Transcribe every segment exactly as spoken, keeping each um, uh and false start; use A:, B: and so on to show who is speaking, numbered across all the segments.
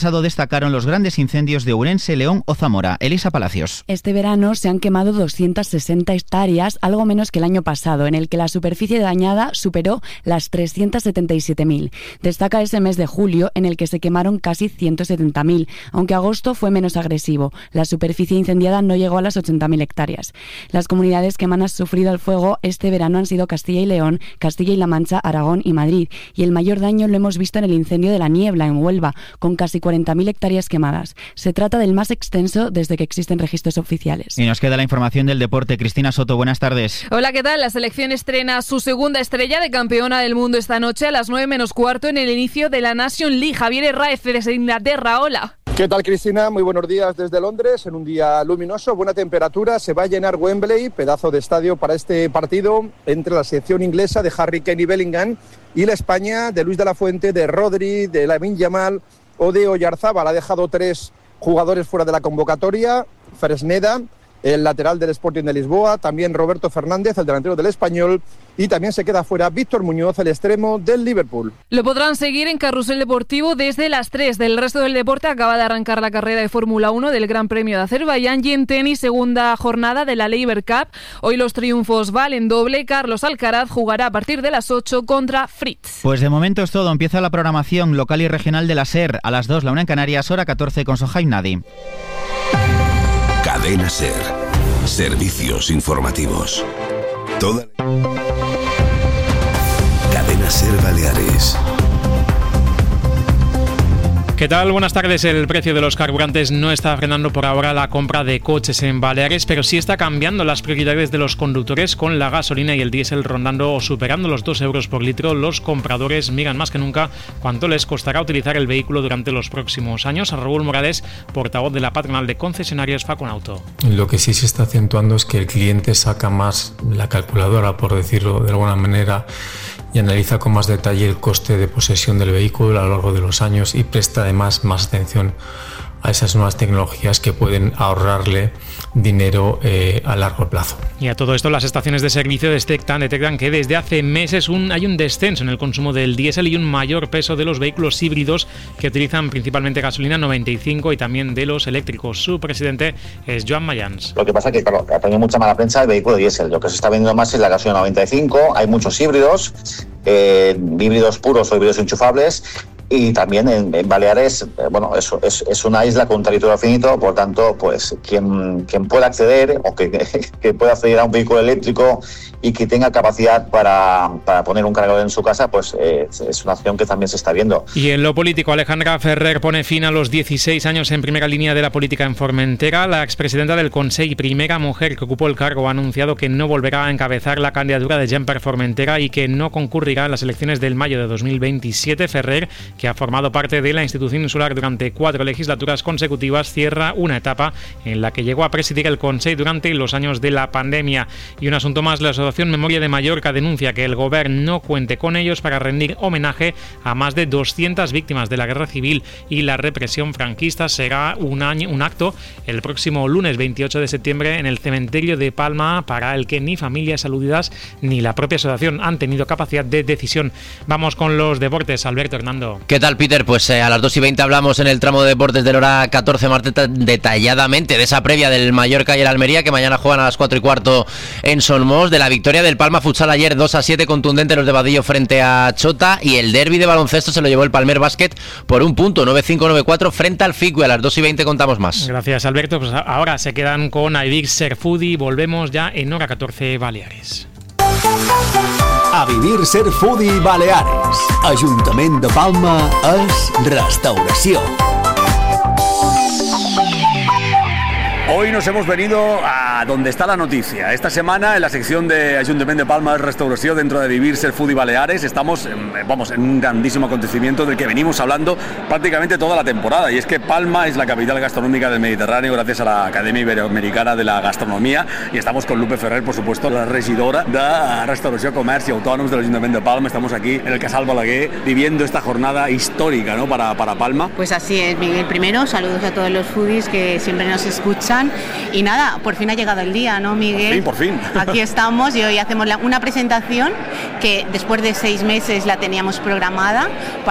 A: Destacaron los grandes incendios de Ourense, León o Zamora. Elisa Palacios.
B: Este verano se han quemado doscientas sesenta hectáreas, algo menos que el año pasado, en el que la superficie dañada superó las trescientas setenta y siete mil. Destaca ese mes de julio, en el que se quemaron casi ciento setenta mil, aunque agosto fue menos agresivo. La superficie incendiada no llegó a las ochenta mil hectáreas. Las comunidades que más han sufrido el fuego este verano han sido Castilla y León, Castilla y La Mancha, Aragón y Madrid. Y el mayor daño lo hemos visto en el incendio de la Niebla, en Huelva, con casi cuarenta mil hectáreas quemadas. Se trata del más extenso desde que existen registros oficiales.
A: Y nos queda la información del deporte. Cristina Soto, buenas tardes.
C: Hola, ¿qué tal? La selección estrena su segunda estrella de campeona del mundo esta noche a las nueve menos cuarto en el inicio de la Nation League. Javier Herráez desde Inglaterra, hola.
D: ¿Qué tal, Cristina? Muy buenos días desde Londres, en un día luminoso, buena temperatura. Se va a llenar Wembley, pedazo de estadio para este partido entre la selección inglesa de Harry Kane y Bellingham y la España de Luis de la Fuente, de Rodri, de Lamine Yamal o de Oyarzábal. Ha dejado tres jugadores fuera de la convocatoria: Fresneda, el lateral del Sporting de Lisboa, también Roberto Fernández, el delantero del Español, y también se queda fuera Víctor Muñoz, el extremo del Liverpool.
C: Lo podrán seguir en Carrusel Deportivo desde las tres. Del resto del deporte acaba de arrancar la carrera de Fórmula uno del Gran Premio de Azerbaiyán y en tenis segunda jornada de la Laver Cup. Hoy los triunfos valen doble. Carlos Alcaraz jugará a partir de las ocho contra Fritz.
A: Pues de momento es todo. Empieza la programación local y regional de la SER. A las dos, la una en Canarias, hora catorce con Sohaib Nadi.
E: Cadena SER. Servicios informativos. Toda... Cadena SER Baleares.
F: ¿Qué tal? Buenas tardes. El precio de los carburantes no está frenando por ahora la compra de coches en Baleares, pero sí está cambiando las prioridades de los conductores, con la gasolina y el diésel rondando o superando los dos euros por litro. Los compradores miran más que nunca cuánto les costará utilizar el vehículo durante los próximos años. A Raúl Morales, portavoz de la patronal de concesionarios Faconauto.
G: Lo que sí se está acentuando es que el cliente saca más la calculadora, por decirlo de alguna manera, y analiza con más detalle el coste de posesión del vehículo a lo largo de los años y presta además más atención a esas nuevas tecnologías que pueden ahorrarle dinero eh, a largo plazo.
F: Y a todo esto, las estaciones de servicio detectan, detectan que desde hace meses un, hay un descenso en el consumo del diésel y un mayor peso de los vehículos híbridos que utilizan principalmente gasolina noventa y cinco y también de los eléctricos. Su presidente es Joan Mayans.
H: Lo que pasa es que, claro, ha tenido mucha mala prensa el vehículo diésel. Lo que se está vendiendo más es la gasolina noventa y cinco, hay muchos híbridos, eh, híbridos puros o híbridos enchufables. Y también en, en Baleares, eh, bueno, es, es, es una isla con un territorio finito, por tanto, pues quien, quien pueda acceder o que, que pueda acceder a un vehículo eléctrico y que tenga capacidad para, para poner un cargador en su casa, pues eh, es una acción que también se está viendo.
F: Y en lo político, Alejandra Ferrer pone fin a los dieciséis años en primera línea de la política en Formentera. La expresidenta del Consell y primera mujer que ocupó el cargo ha anunciado que no volverá a encabezar la candidatura de Gent per Formentera y que no concurrirá en las elecciones del mayo de dos mil veintisiete. Ferrer, que ha formado parte de la institución insular durante cuatro legislaturas consecutivas, cierra una etapa en la que llegó a presidir el Consell durante los años de la pandemia. Y un asunto más, la Asociación Memoria de Mallorca denuncia que el Govern no cuente con ellos para rendir homenaje a más de doscientas víctimas de la guerra civil y la represión franquista. Será un, año, un acto el próximo lunes veintiocho de septiembre en el cementerio de Palma, para el que ni familias aludidas ni la propia asociación han tenido capacidad de decisión. Vamos con los deportes. Alberto Hernando.
I: ¿Qué tal, Peter? Pues eh, a las dos y veinte hablamos en el tramo de deportes de la hora catorce más detalladamente de esa previa del Mallorca y el Almería, que mañana juegan a las cuatro y cuarto en Solmós, de la victoria del Palma Futsal ayer dos a siete contundente los de Badillo frente a Chota, y el derbi de baloncesto se lo llevó el Palmer Basket por un punto, nueve cinco nueve cuatro frente al Ficue. A las dos y veinte contamos más.
F: Gracias, Alberto. Pues ahora se quedan con Aivix Serfudi. Volvemos ya en hora catorce Baleares.
J: A vivir Serfudi Baleares. Ajuntament de Palma és restauració.
K: Hoy nos hemos venido a donde está la noticia. Esta semana, en la sección de Ayuntamiento de Palma es Restauración, dentro de Vivir Serfudi Baleares, estamos en, vamos, en un grandísimo acontecimiento del que venimos hablando prácticamente toda la temporada, y es que Palma es la capital gastronómica del Mediterráneo gracias a la Academia Iberoamericana de la Gastronomía, y estamos con Lupe Ferrer, por supuesto, la regidora de Restauració, Comerç i Autònoms del Ayuntamiento de Palma. Estamos aquí en el Casal Balaguer viviendo esta jornada histórica, ¿no?, para, para Palma.
L: Pues así es, Miguel. Primero, saludos a todos los foodies que siempre nos escuchan. Y nada, por fin ha llegado el día, ¿no, Miguel?
K: Por fin, por fin.
L: Aquí estamos y hoy hacemos la, una presentación que después de seis meses la teníamos programada para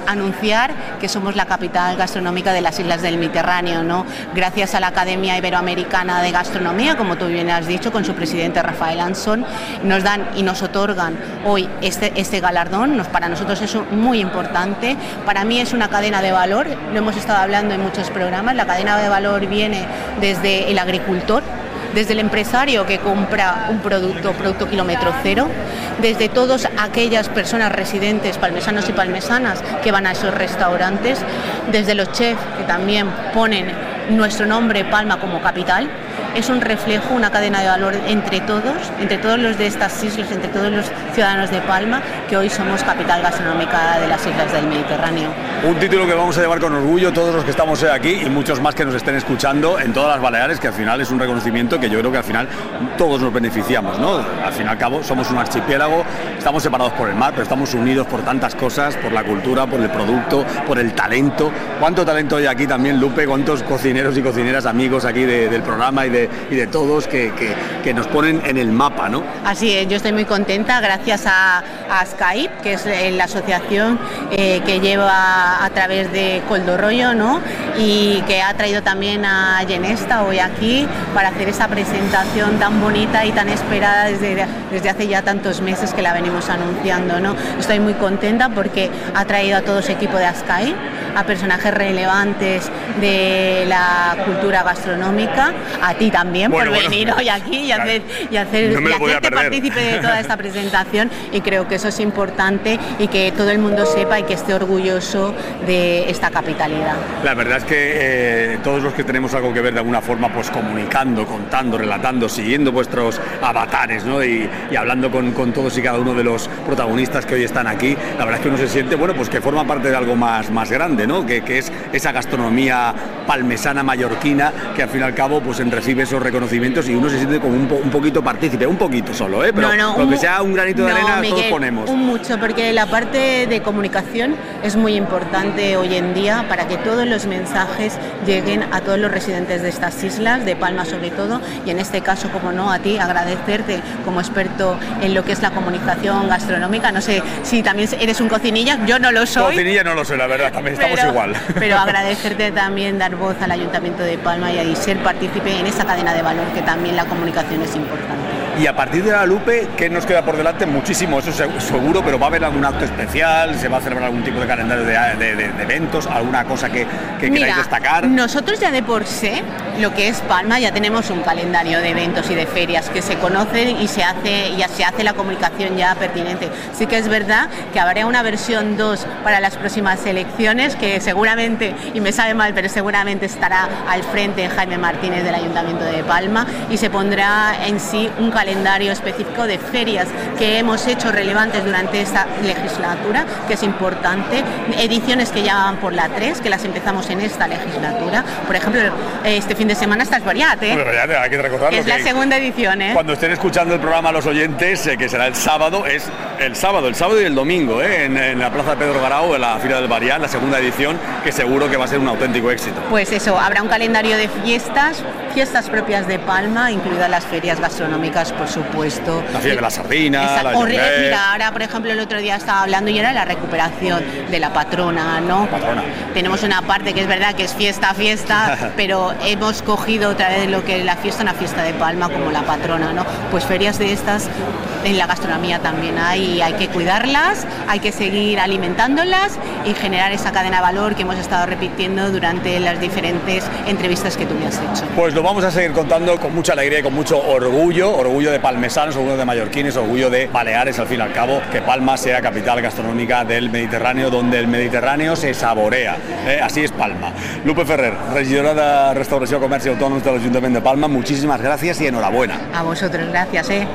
L: anunciar que somos la capital gastronómica de las islas del Mediterráneo, ¿no? Gracias a la Academia Iberoamericana de Gastronomía, como tú bien has dicho, con su presidente Rafael Anson, nos dan y nos otorgan hoy este, este galardón. Nos, para nosotros es muy importante. Para mí es una cadena de valor, lo hemos estado hablando en muchos programas. La cadena de valor viene desde el agricultor, desde el empresario que compra un producto, producto kilómetro cero, desde todas aquellas personas residentes, palmesanos y palmesanas, que van a esos restaurantes, desde los chefs que también ponen nuestro nombre Palma como capital. Es un reflejo, una cadena de valor entre todos, entre todos los de estas islas, entre todos los ciudadanos de Palma, que hoy somos capital gastronómica de las islas del Mediterráneo.
K: Un título que vamos a llevar con orgullo todos los que estamos hoy aquí y muchos más que nos estén escuchando en todas las Baleares, que al final es un reconocimiento que yo creo que al final todos nos beneficiamos, ¿no? Al fin y al cabo somos un archipiélago, estamos separados por el mar, pero estamos unidos por tantas cosas, por la cultura, por el producto, por el talento. ¿Cuánto talento hay aquí también, Lupe? ¿Cuántos cocineros y cocineras amigos aquí de, del programa y de y de todos que, que, que nos ponen en el mapa, ¿no?
L: Así es, yo estoy muy contenta gracias a, a Skype, que es la asociación eh, que lleva a través de Coldorollo, ¿no? Y que ha traído también a Genesta hoy aquí para hacer esa presentación tan bonita y tan esperada desde, desde hace ya tantos meses que la venimos anunciando, ¿no? Estoy muy contenta porque ha traído a todo su equipo de Skype, a personajes relevantes de la cultura gastronómica, a ti también bueno, por venir bueno, hoy aquí y hacer y hacer no y hacerte partícipe de toda esta presentación, y creo que eso es importante y que todo el mundo sepa y que esté orgulloso de esta capitalidad.
K: La verdad es que eh, todos los que tenemos algo que ver de alguna forma, pues comunicando, contando, relatando, siguiendo vuestros avatares, ¿no? y, y hablando con, con todos y cada uno de los protagonistas que hoy están aquí, la verdad es que uno se siente, bueno, pues que forma parte de algo más, más grande, ¿no? Que, que es esa gastronomía palmesana mallorquina que al fin y al cabo pues recibe esos reconocimientos y uno se siente como un, po un poquito partícipe, un poquito solo, ¿eh? Pero no, no, lo que sea un granito de no, arena, Miguel, todos ponemos.
L: Un mucho, porque la parte de comunicación es muy importante hoy en día para que todos los mensajes lleguen a todos los residentes de estas islas, de Palma sobre todo, y en este caso, como no, a ti, agradecerte como experto en lo que es la comunicación gastronómica. No sé si también eres un cocinilla, yo no lo soy.
K: Cocinilla no lo soy, la verdad, también
L: pero,
K: estamos igual.
L: Pero agradecerte también, dar voz al Ayuntamiento de Palma y, y ser partícipe en esa cadena de valor, que también la comunicación es importante.
K: Y a partir de la Lupe, ¿qué nos queda por delante? Muchísimo, eso seguro, pero ¿va a haber algún acto especial? ¿Se va a celebrar algún tipo de calendario de, de, de, de eventos? ¿Alguna cosa que, que
L: Mira,
K: queráis destacar?
L: Nosotros ya de por sí, lo que es Palma, ya tenemos un calendario de eventos y de ferias que se conocen y se hace, ya se hace la comunicación ya pertinente. Sí que es verdad que habrá una versión dos para las próximas elecciones, que seguramente, y me sabe mal, pero seguramente estará al frente Jaime Martínez del Ayuntamiento de Palma, y se pondrá en sí un calendario calendario específico de ferias que hemos hecho relevantes durante esta legislatura, que es importante, ediciones que ya van por la tres, que las empezamos en esta legislatura. Por ejemplo, este fin de semana está Esboriat, ¿eh?
K: Bueno, ya hay que recordarlo.
L: Es
K: que
L: la segunda edición, ¿eh?
K: Cuando estén escuchando el programa los oyentes, eh, que será el sábado, es el sábado, el sábado y el domingo, ¿eh? En, en la Plaza de Pedro Garao, en la Fira del Bariat, la segunda edición, que seguro que va a ser un auténtico éxito.
L: Pues eso, habrá un calendario de fiestas, fiestas propias de Palma, incluidas las ferias gastronómicas, por supuesto.
K: La fiesta de la sardina, la
L: Horre, Mira, ahora por ejemplo el otro día estaba hablando y era la recuperación de la patrona, ¿no?
K: Patrona.
L: Tenemos una parte que es verdad que es fiesta, fiesta, pero hemos cogido otra vez lo que es la fiesta, una fiesta de Palma como la patrona, ¿no? Pues ferias de estas en la gastronomía también hay, y hay que cuidarlas, hay que seguir alimentándolas y generar esa cadena de valor que hemos estado repitiendo durante las diferentes entrevistas que tú me has hecho.
K: Pues lo vamos a seguir contando con mucha alegría y con mucho orgullo, orgullo de palmesanos, orgullo de mallorquines, orgullo de Baleares, al fin y al cabo, que Palma sea capital gastronómica del Mediterráneo, donde el Mediterráneo se saborea. Eh? Así es Palma. Lupe Ferrer, regidora de Restauració, Comerç i Autònoms de l'Ajuntament de Palma, muchísimas gracias y enhorabuena.
L: A vosotros, gracias, ¿eh?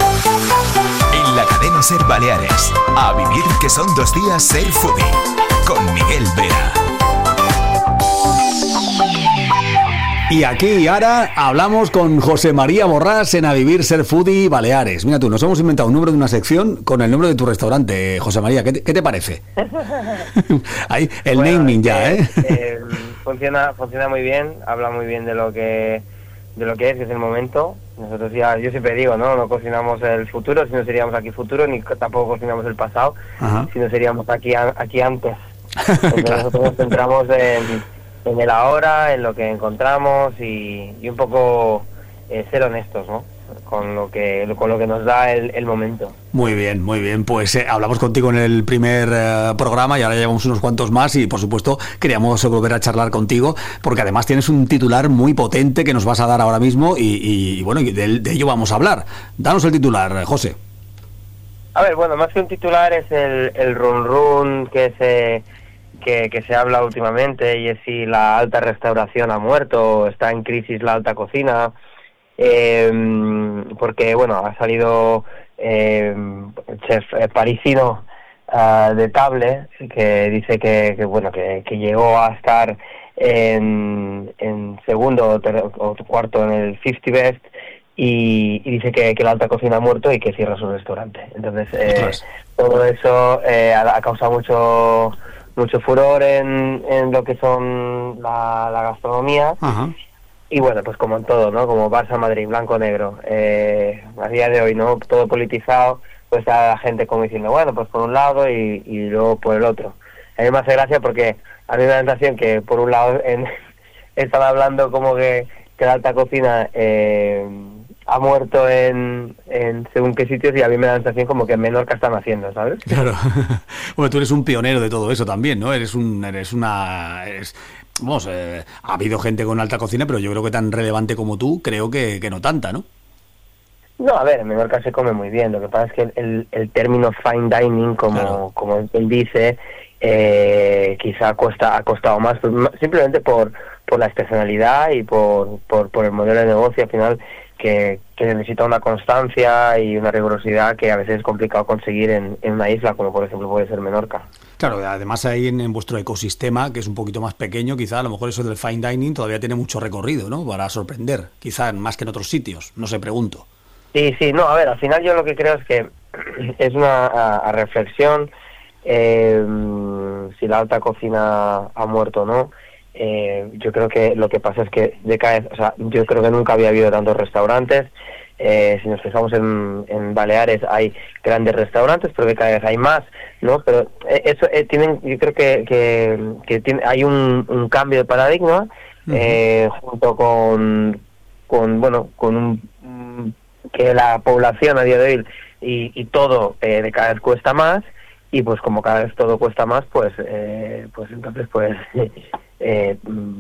E: En la cadena Ser Baleares, a vivir que son dos días Ser Foodie, con Miguel Vera.
J: Y aquí y ahora hablamos con José María Borrás en A Vivir Ser Foodie Baleares. Mira tú, nos hemos inventado un número de una sección con el nombre de tu restaurante, José María. ¿Qué te, qué te parece? Ahí, el bueno, naming ya, ¿eh?
M: eh funciona, funciona muy bien, habla muy bien de lo que de lo que es, que es el momento. Nosotros ya, yo siempre digo, ¿no? No cocinamos el futuro, si no seríamos aquí futuro, ni tampoco cocinamos el pasado, Ajá. si no seríamos aquí, aquí antes. Entonces claro. Nosotros nos centramos en, en el ahora, en lo que encontramos y, y un poco eh, ser honestos, ¿no? Con lo que con lo que nos da el, el momento.
J: Muy bien, muy bien. Pues eh, hablamos contigo en el primer eh, programa y ahora llevamos unos cuantos más y por supuesto queríamos volver a charlar contigo porque además tienes un titular muy potente que nos vas a dar ahora mismo y, y, y bueno, de, de ello vamos a hablar. Danos el titular, José.
M: A ver, bueno, más que un titular es el, el run run que se que, que se habla últimamente y es si la alta restauración ha muerto, está en crisis la alta cocina. Eh, porque bueno, ha salido eh, el chef parisino uh, de Table que dice que, que bueno que, que llegó a estar en, en segundo o, ter- o cuarto en el cincuenta Best y, y dice que, que la alta cocina ha muerto y que cierra su restaurante. Entonces eh, todo eso eh, ha, ha causado mucho mucho furor en, en lo que son la, la gastronomía. Ajá. Y bueno, pues como en todo, ¿no? Como Barça, Madrid, blanco, negro. Eh, a día de hoy, ¿no? Todo politizado, pues está la gente como diciendo, bueno, pues por un lado y, y luego por el otro. A mí me hace gracia porque a mí me da la sensación que por un lado en, están hablando como que, que la alta cocina eh, ha muerto en, en según qué sitios y a mí me da la sensación como que en Menorca están haciendo, ¿sabes?
J: Claro. Bueno, tú eres un pionero de todo eso también, ¿no? Eres un, eres una... Eres... Vamos, eh, ha habido gente con alta cocina, pero yo creo que tan relevante como tú, creo que, que no tanta, ¿no?
M: No, a ver, en Menorca se come muy bien. Lo que pasa es que el, el término fine dining, como, claro. como él dice, eh, quizá cuesta, ha costado más, simplemente por, por la estacionalidad y por, por, por el modelo de negocio, al final, que, que necesita una constancia y una rigurosidad que a veces es complicado conseguir en, en una isla, como por ejemplo puede ser Menorca.
J: Claro, además ahí en, en vuestro ecosistema, que es un poquito más pequeño, quizá a lo mejor eso del fine dining todavía tiene mucho recorrido, ¿no? Para sorprender, quizá más que en otros sitios, no sé, pregunto.
M: Sí, sí, no, a ver, al final yo lo que creo es que es una a, a reflexión eh, si la alta cocina ha muerto o no. Eh, yo creo que lo que pasa es que de cada vez, o sea, yo creo que nunca había habido tantos restaurantes. Eh, si nos fijamos en, en Baleares hay grandes restaurantes, pero que cada vez hay más, ¿no? Pero eh, eso eh, tienen, yo creo que que, que tiene, hay un, un cambio de paradigma uh-huh. eh, junto con con bueno con un, que la población a día de hoy y, y todo eh, de cada vez cuesta más y pues como cada vez todo cuesta más, pues eh, pues entonces pues eh,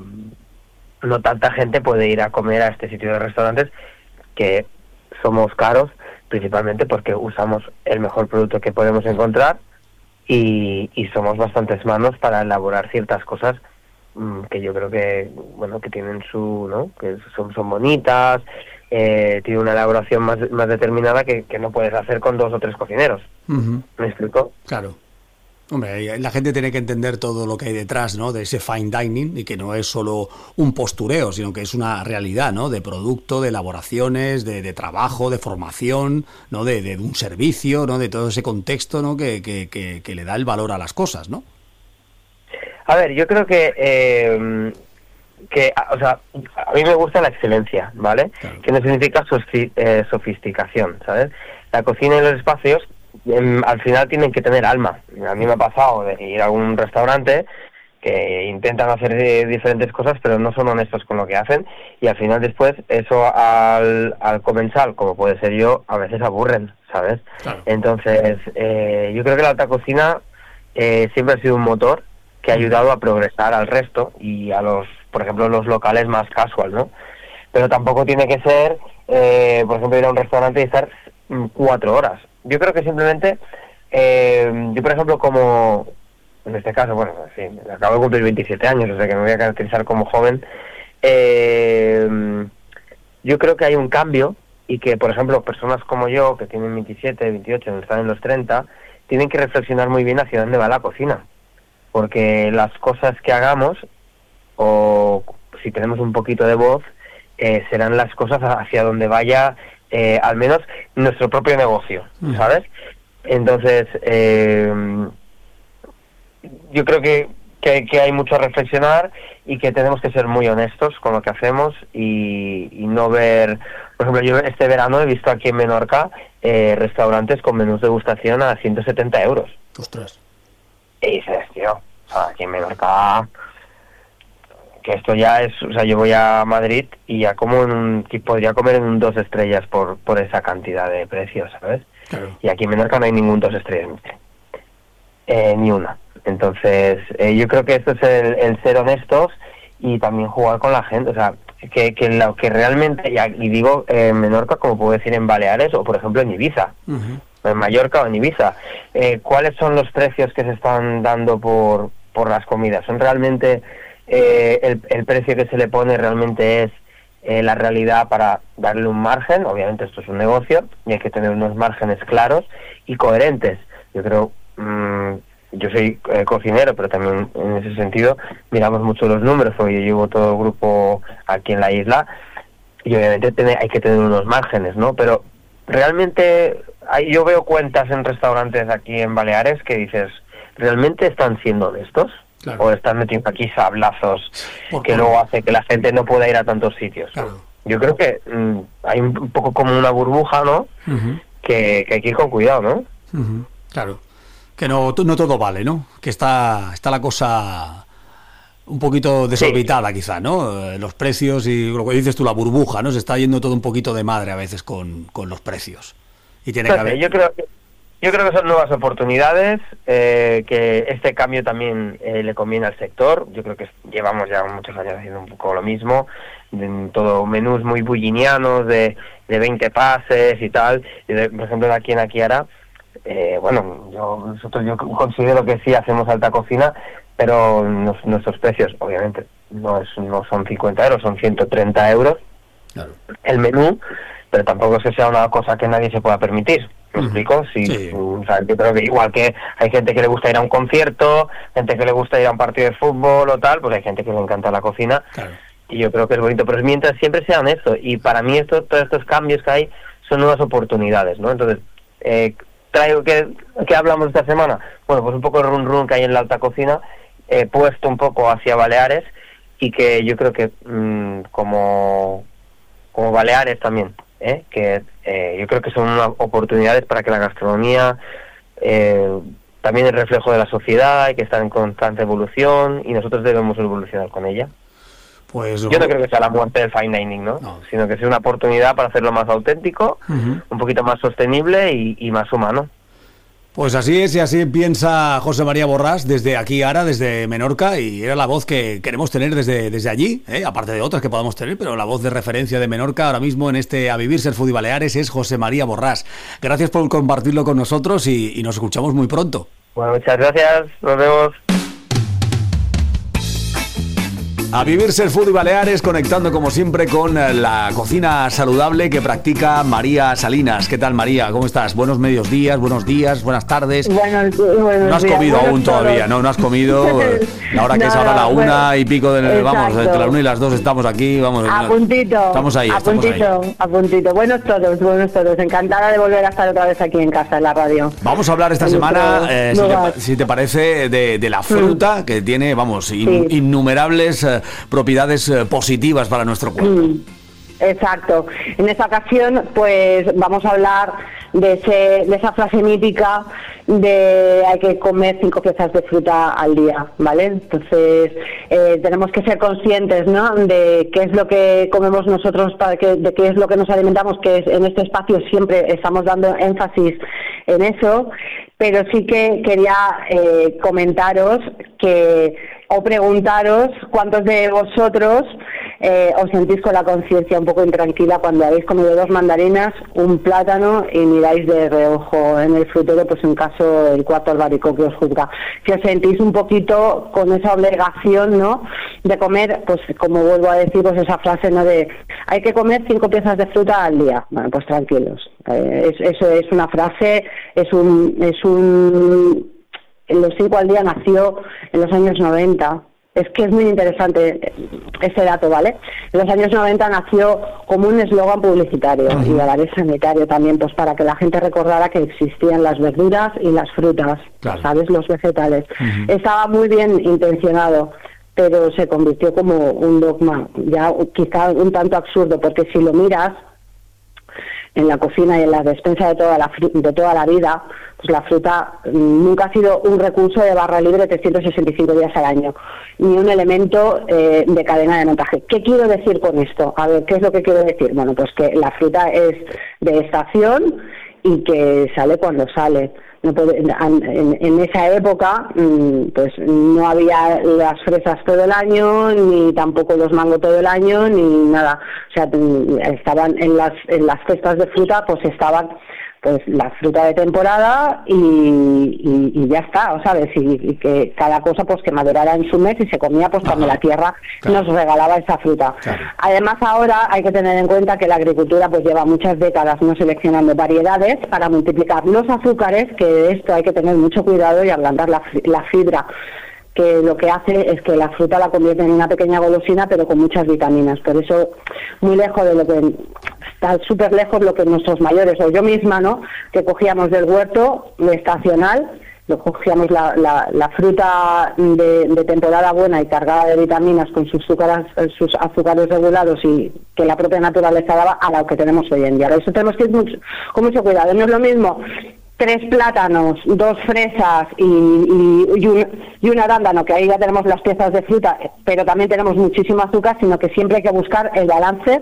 M: no tanta gente puede ir a comer a este sitio de restaurantes que somos caros, principalmente porque usamos el mejor producto que podemos encontrar y, y somos bastantes manos para elaborar ciertas cosas mmm, que yo creo que bueno que tienen su, ¿no? Que son, son bonitas, eh, tiene una elaboración más, más determinada que, que no puedes hacer con dos o tres cocineros. Uh-huh. ¿Me explico?
J: Claro. Hombre, la gente tiene que entender todo lo que hay detrás, ¿no? De ese fine dining y que no es solo un postureo, sino que es una realidad, ¿no? De producto, de elaboraciones, de, de trabajo, de formación, ¿no? De, de un servicio, ¿no? De todo ese contexto, ¿no? Que, que, que, que le da el valor a las cosas, ¿no?
M: A ver, yo creo que, eh, que, o sea, a mí me gusta la excelencia, ¿vale? Claro. Que no significa sofi- eh, sofisticación, ¿sabes? La cocina y los espacios al final tienen que tener alma. A mí me ha pasado de ir a un restaurante que intentan hacer diferentes cosas pero no son honestos con lo que hacen y al final después eso al, al comensal, como puede ser yo, a veces aburren, ¿sabes? Claro. Entonces eh, yo creo que la alta cocina eh, siempre ha sido un motor que ha ayudado a progresar al resto y a los, por ejemplo, los locales más casual, ¿no? Pero tampoco tiene que ser, eh, por ejemplo, ir a un restaurante y estar cuatro horas. Yo creo que simplemente, eh, yo por ejemplo como, en este caso, bueno, sí, acabo de cumplir veintisiete años, o sea que me voy a caracterizar como joven, eh, yo creo que hay un cambio y que, por ejemplo, personas como yo, que tienen veintisiete, veintiocho, están en los treinta, tienen que reflexionar muy bien hacia dónde va la cocina, porque las cosas que hagamos, o si tenemos un poquito de voz, eh, serán las cosas hacia donde vaya Eh, al menos nuestro propio negocio, ¿sabes? Entonces, eh, yo creo que, que, que hay mucho a reflexionar y que tenemos que ser muy honestos con lo que hacemos y, y no ver... Por ejemplo, yo este verano he visto aquí en Menorca eh, restaurantes con menús de degustación a ciento setenta euros.
J: ¡Ostras!
M: Y dices, tío, sea, aquí en Menorca, que esto ya es, o sea, yo voy a Madrid y ya como en un, podría comer en un dos estrellas por, por esa cantidad de precios, ¿sabes? Claro. Y aquí en Menorca no hay ningún dos estrellas, eh, ni una. Entonces, eh, yo creo que esto es el, el ser honestos y también jugar con la gente, o sea, que, que lo que realmente, y digo eh, en Menorca, como puedo decir en Baleares o por ejemplo en Ibiza, uh-huh. en Mallorca o en Ibiza, eh, ¿cuáles son los precios que se están dando por, por las comidas? ¿Son realmente eh, el, el precio que se le pone realmente es eh, la realidad para darle un margen? Obviamente esto es un negocio y hay que tener unos márgenes claros y coherentes. Yo creo... Mmm, yo soy eh, cocinero, pero también en ese sentido miramos mucho los números, porque yo llevo todo el grupo aquí en la isla y obviamente tiene, hay que tener unos márgenes, ¿no? Pero realmente hay, yo veo cuentas en restaurantes aquí en Baleares que dices, ¿realmente están siendo honestos? Claro. ¿O están metiendo aquí sablazos que luego hace que la gente no pueda ir a tantos sitios? Claro. Yo creo que mmm, hay un poco como una burbuja, ¿no? Uh-huh. que, que hay que ir con cuidado, ¿no?
J: Uh-huh. Claro. Que no, no todo vale, ¿no? Que está, está la cosa un poquito desorbitada, sí. quizá, ¿no? Los precios y lo que dices tú, la burbuja, ¿no? Se está yendo todo un poquito de madre a veces con, con los precios. Y tiene
M: Entonces,
J: que haber...
M: yo creo que yo creo que son nuevas oportunidades, eh, que este cambio también eh, le conviene al sector. Yo creo que llevamos ya muchos años haciendo un poco lo mismo, en todo menús muy bullinianos de, de veinte pases y tal. Y de, por ejemplo, aquí en Aquiara, Eh, bueno, yo, nosotros yo considero que sí hacemos alta cocina, pero nos, nuestros precios, obviamente, no es no son cincuenta euros, son ciento treinta euros claro. el menú, pero tampoco es que sea una cosa que nadie se pueda permitir. ¿Me uh-huh. explico? Sí, sí. O sea, yo creo que igual que hay gente que le gusta ir a un concierto, gente que le gusta ir a un partido de fútbol o tal, pues hay gente que le encanta la cocina. Claro. Y yo creo que es bonito, pero mientras siempre sean eso. Y para mí esto, todos estos cambios que hay son nuevas oportunidades, ¿no? Entonces, eh, traigo que, que hablamos esta semana, bueno, pues un poco el run run que hay en la alta cocina, eh, puesto un poco hacia Baleares, y que yo creo que mmm, como como Baleares también, ¿eh? que eh, yo creo que son unas oportunidades para que la gastronomía eh, también es reflejo de la sociedad, hay que estar en constante evolución y nosotros debemos evolucionar con ella.
J: Pues,
M: yo no creo que sea la muerte del fine dining, ¿no? no. Sino que sea una oportunidad para hacerlo más auténtico, uh-huh. un poquito más sostenible y, y más humano.
J: Pues así es, y así piensa José María Borràs desde aquí ahora, desde Menorca, y era la voz que queremos tener desde, desde allí, ¿eh? aparte de otras que podamos tener, pero la voz de referencia de Menorca ahora mismo en este A Vivir Ser Foodie Baleares es José María Borràs. Gracias por compartirlo con nosotros y, y nos escuchamos muy pronto.
M: Bueno, muchas gracias, nos vemos.
J: A Vivir Ser Foodie Baleares, conectando como siempre con la cocina saludable que practica María Salinas. ¿Qué tal, María? ¿Cómo estás? Buenos medios días, buenos días, buenas tardes.
N: Buenos, buenos
J: no has
N: días,
J: comido aún
N: todos.
J: todavía, ¿no? No has comido. La hora que no, es ahora la una bueno, y pico del... Exacto. Vamos, entre la una y las dos estamos aquí, vamos.
N: A puntito.
J: Estamos ahí,
N: a
J: estamos
N: puntito,
J: ahí.
N: A puntito. Buenos todos, buenos todos. Encantada de volver a estar otra vez aquí en casa, en la radio.
J: Vamos a hablar esta en semana, eh, si, te, si te parece, de, de la fruta, mm. que tiene, vamos, in, sí. innumerables eh, propiedades positivas para nuestro cuerpo.
N: Exacto. En esta ocasión, pues vamos a hablar de, ese, de esa frase mítica de hay que comer cinco piezas de fruta al día, ¿vale? Entonces eh, tenemos que ser conscientes, ¿no? De qué es lo que comemos nosotros, para que, de qué es lo que nos alimentamos, que es, en este espacio siempre estamos dando énfasis en eso, pero sí que quería eh, comentaros que o preguntaros cuántos de vosotros eh, os sentís con la conciencia un poco intranquila cuando habéis comido dos mandarinas, un plátano y miráis de reojo en el frutero, pues en caso el cuarto albaricoque que os juzga, que os sentís un poquito con esa obligación, ¿no?, de comer, pues como vuelvo a decir, pues esa frase, ¿no?, de hay que comer cinco piezas de fruta al día. Bueno, pues tranquilos, eh, es, eso es una frase, es un es un los cinco al día nació en los años noventa. Es que es muy interesante ese dato, ¿vale? En los años noventa nació como un eslogan publicitario uh-huh. y a la vez sanitario también, pues para que la gente recordara que existían las verduras y las frutas, claro. ¿sabes? Los vegetales. Uh-huh. Estaba muy bien intencionado, pero se convirtió como un dogma, ya quizá un tanto absurdo, porque si lo miras, en la cocina y en la despensa de toda la, de toda la vida, pues la fruta nunca ha sido un recurso de barra libre trescientos sesenta y cinco días al año, ni un elemento eh, de cadena de montaje. ¿Qué quiero decir con esto? A ver, ¿qué es lo que quiero decir? Bueno, pues que la fruta es de estación y que sale cuando sale. No puede, en, en esa época pues no había las fresas todo el año, ni tampoco los mangos todo el año, ni nada. O sea, estaban en las en las cestas de fruta, pues estaban pues la fruta de temporada y, y, y ya está, ¿sabes? Y, y que cada cosa pues que madurara en su mes y se comía pues cuando la tierra claro. nos regalaba esa fruta. Claro. Además ahora hay que tener en cuenta que la agricultura pues lleva muchas décadas no seleccionando variedades para multiplicar los azúcares, que de esto hay que tener mucho cuidado y ablandar la, la fibra, que lo que hace es que la fruta la convierte en una pequeña golosina pero con muchas vitaminas. Por eso muy lejos de lo que está súper lejos lo que nuestros mayores o yo misma, ¿no?, que cogíamos del huerto lo estacional, lo cogíamos la, la, la fruta de, de temporada buena y cargada de vitaminas con sus azúcares, sus azúcares regulados y que la propia naturaleza daba, a lo que tenemos hoy en día. Por eso tenemos que ir mucho, con mucho cuidado. No es lo mismo tres plátanos, dos fresas y, y, y, un, y un arándano, que ahí ya tenemos las piezas de fruta, pero también tenemos muchísimo azúcar, sino que siempre hay que buscar el balance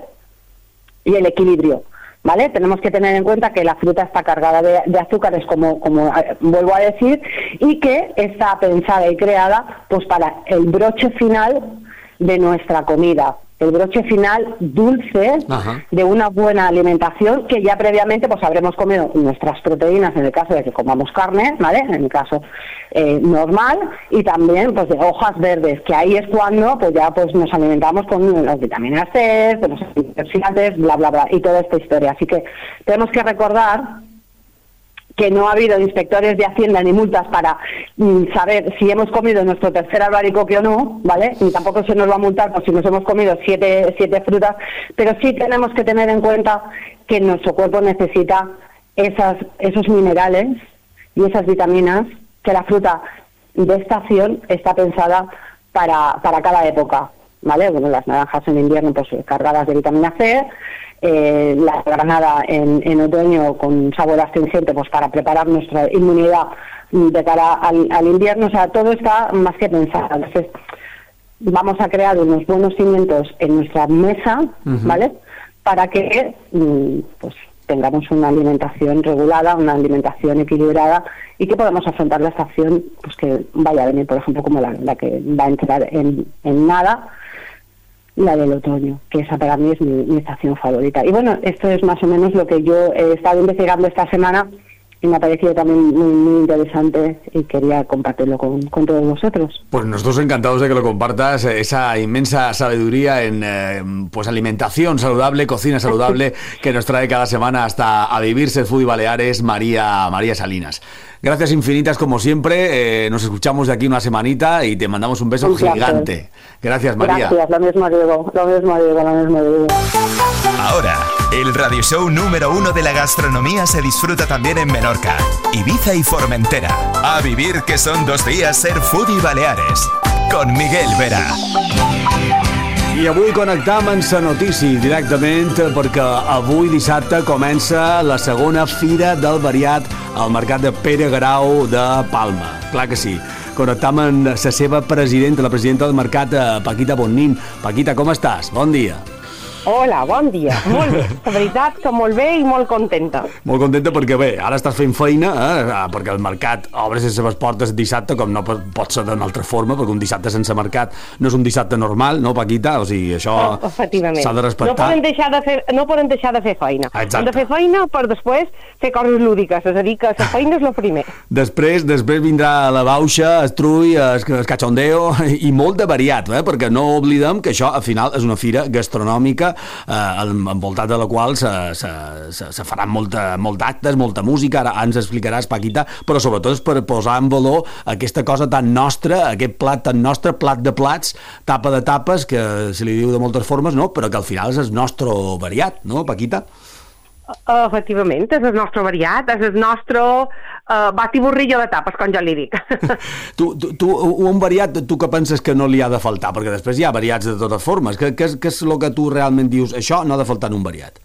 N: y el equilibrio, ¿vale? Tenemos que tener en cuenta que la fruta está cargada de, de azúcares, como, como eh, vuelvo a decir, y que está pensada y creada pues para el broche final de nuestra comida. El broche final dulce Ajá. de una buena alimentación, que ya previamente pues habremos comido nuestras proteínas en el caso de que comamos carne, ¿vale? En el caso eh, normal, y también pues de hojas verdes, que ahí es cuando pues ya pues nos alimentamos con las vitaminas C, con los antioxidantes, bla bla bla, y toda esta historia. Así que tenemos que recordar que no ha habido inspectores de Hacienda ni multas para mm, saber si hemos comido nuestro tercer albaricoque o no, ¿vale? Ni tampoco se nos va a multar por si nos hemos comido siete, siete frutas, pero sí tenemos que tener en cuenta que nuestro cuerpo necesita esas, esos minerales y esas vitaminas, que la fruta de estación está pensada para, para cada época, ¿vale? Bueno, las naranjas en invierno pues cargadas de vitamina C, Eh, la granada en, en otoño con sabor astringente pues para preparar nuestra inmunidad de cara al, al invierno. O sea, todo está más que pensado. Entonces vamos a crear unos buenos cimientos en nuestra mesa, uh-huh. ¿vale? Para que pues tengamos una alimentación regulada, una alimentación equilibrada y que podamos afrontar la estación pues que vaya a venir, por ejemplo, como la, la que va a entrar en, en nada, la del otoño, que esa para mí es mi, mi estación favorita. Y bueno, esto es más o menos lo que yo he estado investigando esta semana y me ha parecido también muy, muy interesante y quería compartirlo con, con todos vosotros.
J: Pues nosotros encantados de que lo compartas, esa inmensa sabiduría en eh, pues alimentación saludable, cocina saludable, que nos trae cada semana hasta A Vivir Ser Foodie Baleares, María, María Salinas. Gracias infinitas como siempre, eh, nos escuchamos de aquí una semanita y te mandamos un beso un gigante. Gracias, María.
N: Gracias, lo mismo digo, lo mismo digo, lo mismo digo.
E: Ahora, el radio show número uno de la gastronomía se disfruta también en Menorca, Ibiza y Formentera. A vivir, que son dos días Ser Foodie Baleares, con Miguel Vera.
J: I avui connectam amb la notícia directament perquè avui dissabte comença la segona Fira del Variat al Mercat de Pere Garau de Palma. Clar que sí. Connectam amb la seva presidenta, la presidenta del mercat, Paquita Bonnin. Paquita, com estàs? Bon dia.
O: Hola, bon dia. Molt bé. La veritat que molt bé i molt contenta.
J: Molt contenta perquè bé, ara estàs fent feina, eh? Perquè el mercat obre les seves portes dissabte, com no pot ser d'una altra forma, perquè un dissabte sense mercat no és un dissabte normal, no, Paquita? O sigui, això
O: no, s'ha
J: de respectar.
O: No poden deixar de fer, no poden deixar de fer feina.
J: Exacte.
O: Han de fer feina per després fer coses lúdiques, és a dir, que la feina és el primer.
J: Després després vindrà la bauxa, el trull, el, el cachondeo i molt de variat, eh? Perquè no oblidem que això al final és una fira gastronòmica Eh, envoltat de la qual se, se, se, se faran molta, molt d'actes, molta música, ara ens explicaràs, Paquita, però sobretot és per posar en valor aquesta cosa tan nostra, aquest plat tan nostre, plat de plats, tapa de tapes, que se li diu de moltes formes, no? Però que al final és el nostre variat, no, Paquita?
O: Uh, efectivament, és el nostre variat, és el nostre uh, batiburrillo de tapes, com jo li dic.
J: tu, tu, tu, un variat, tu que penses que no li ha de faltar? Perquè després hi ha variats de totes formes. Què, què, què és el que tu realment dius? Això no ha de faltar en un variat.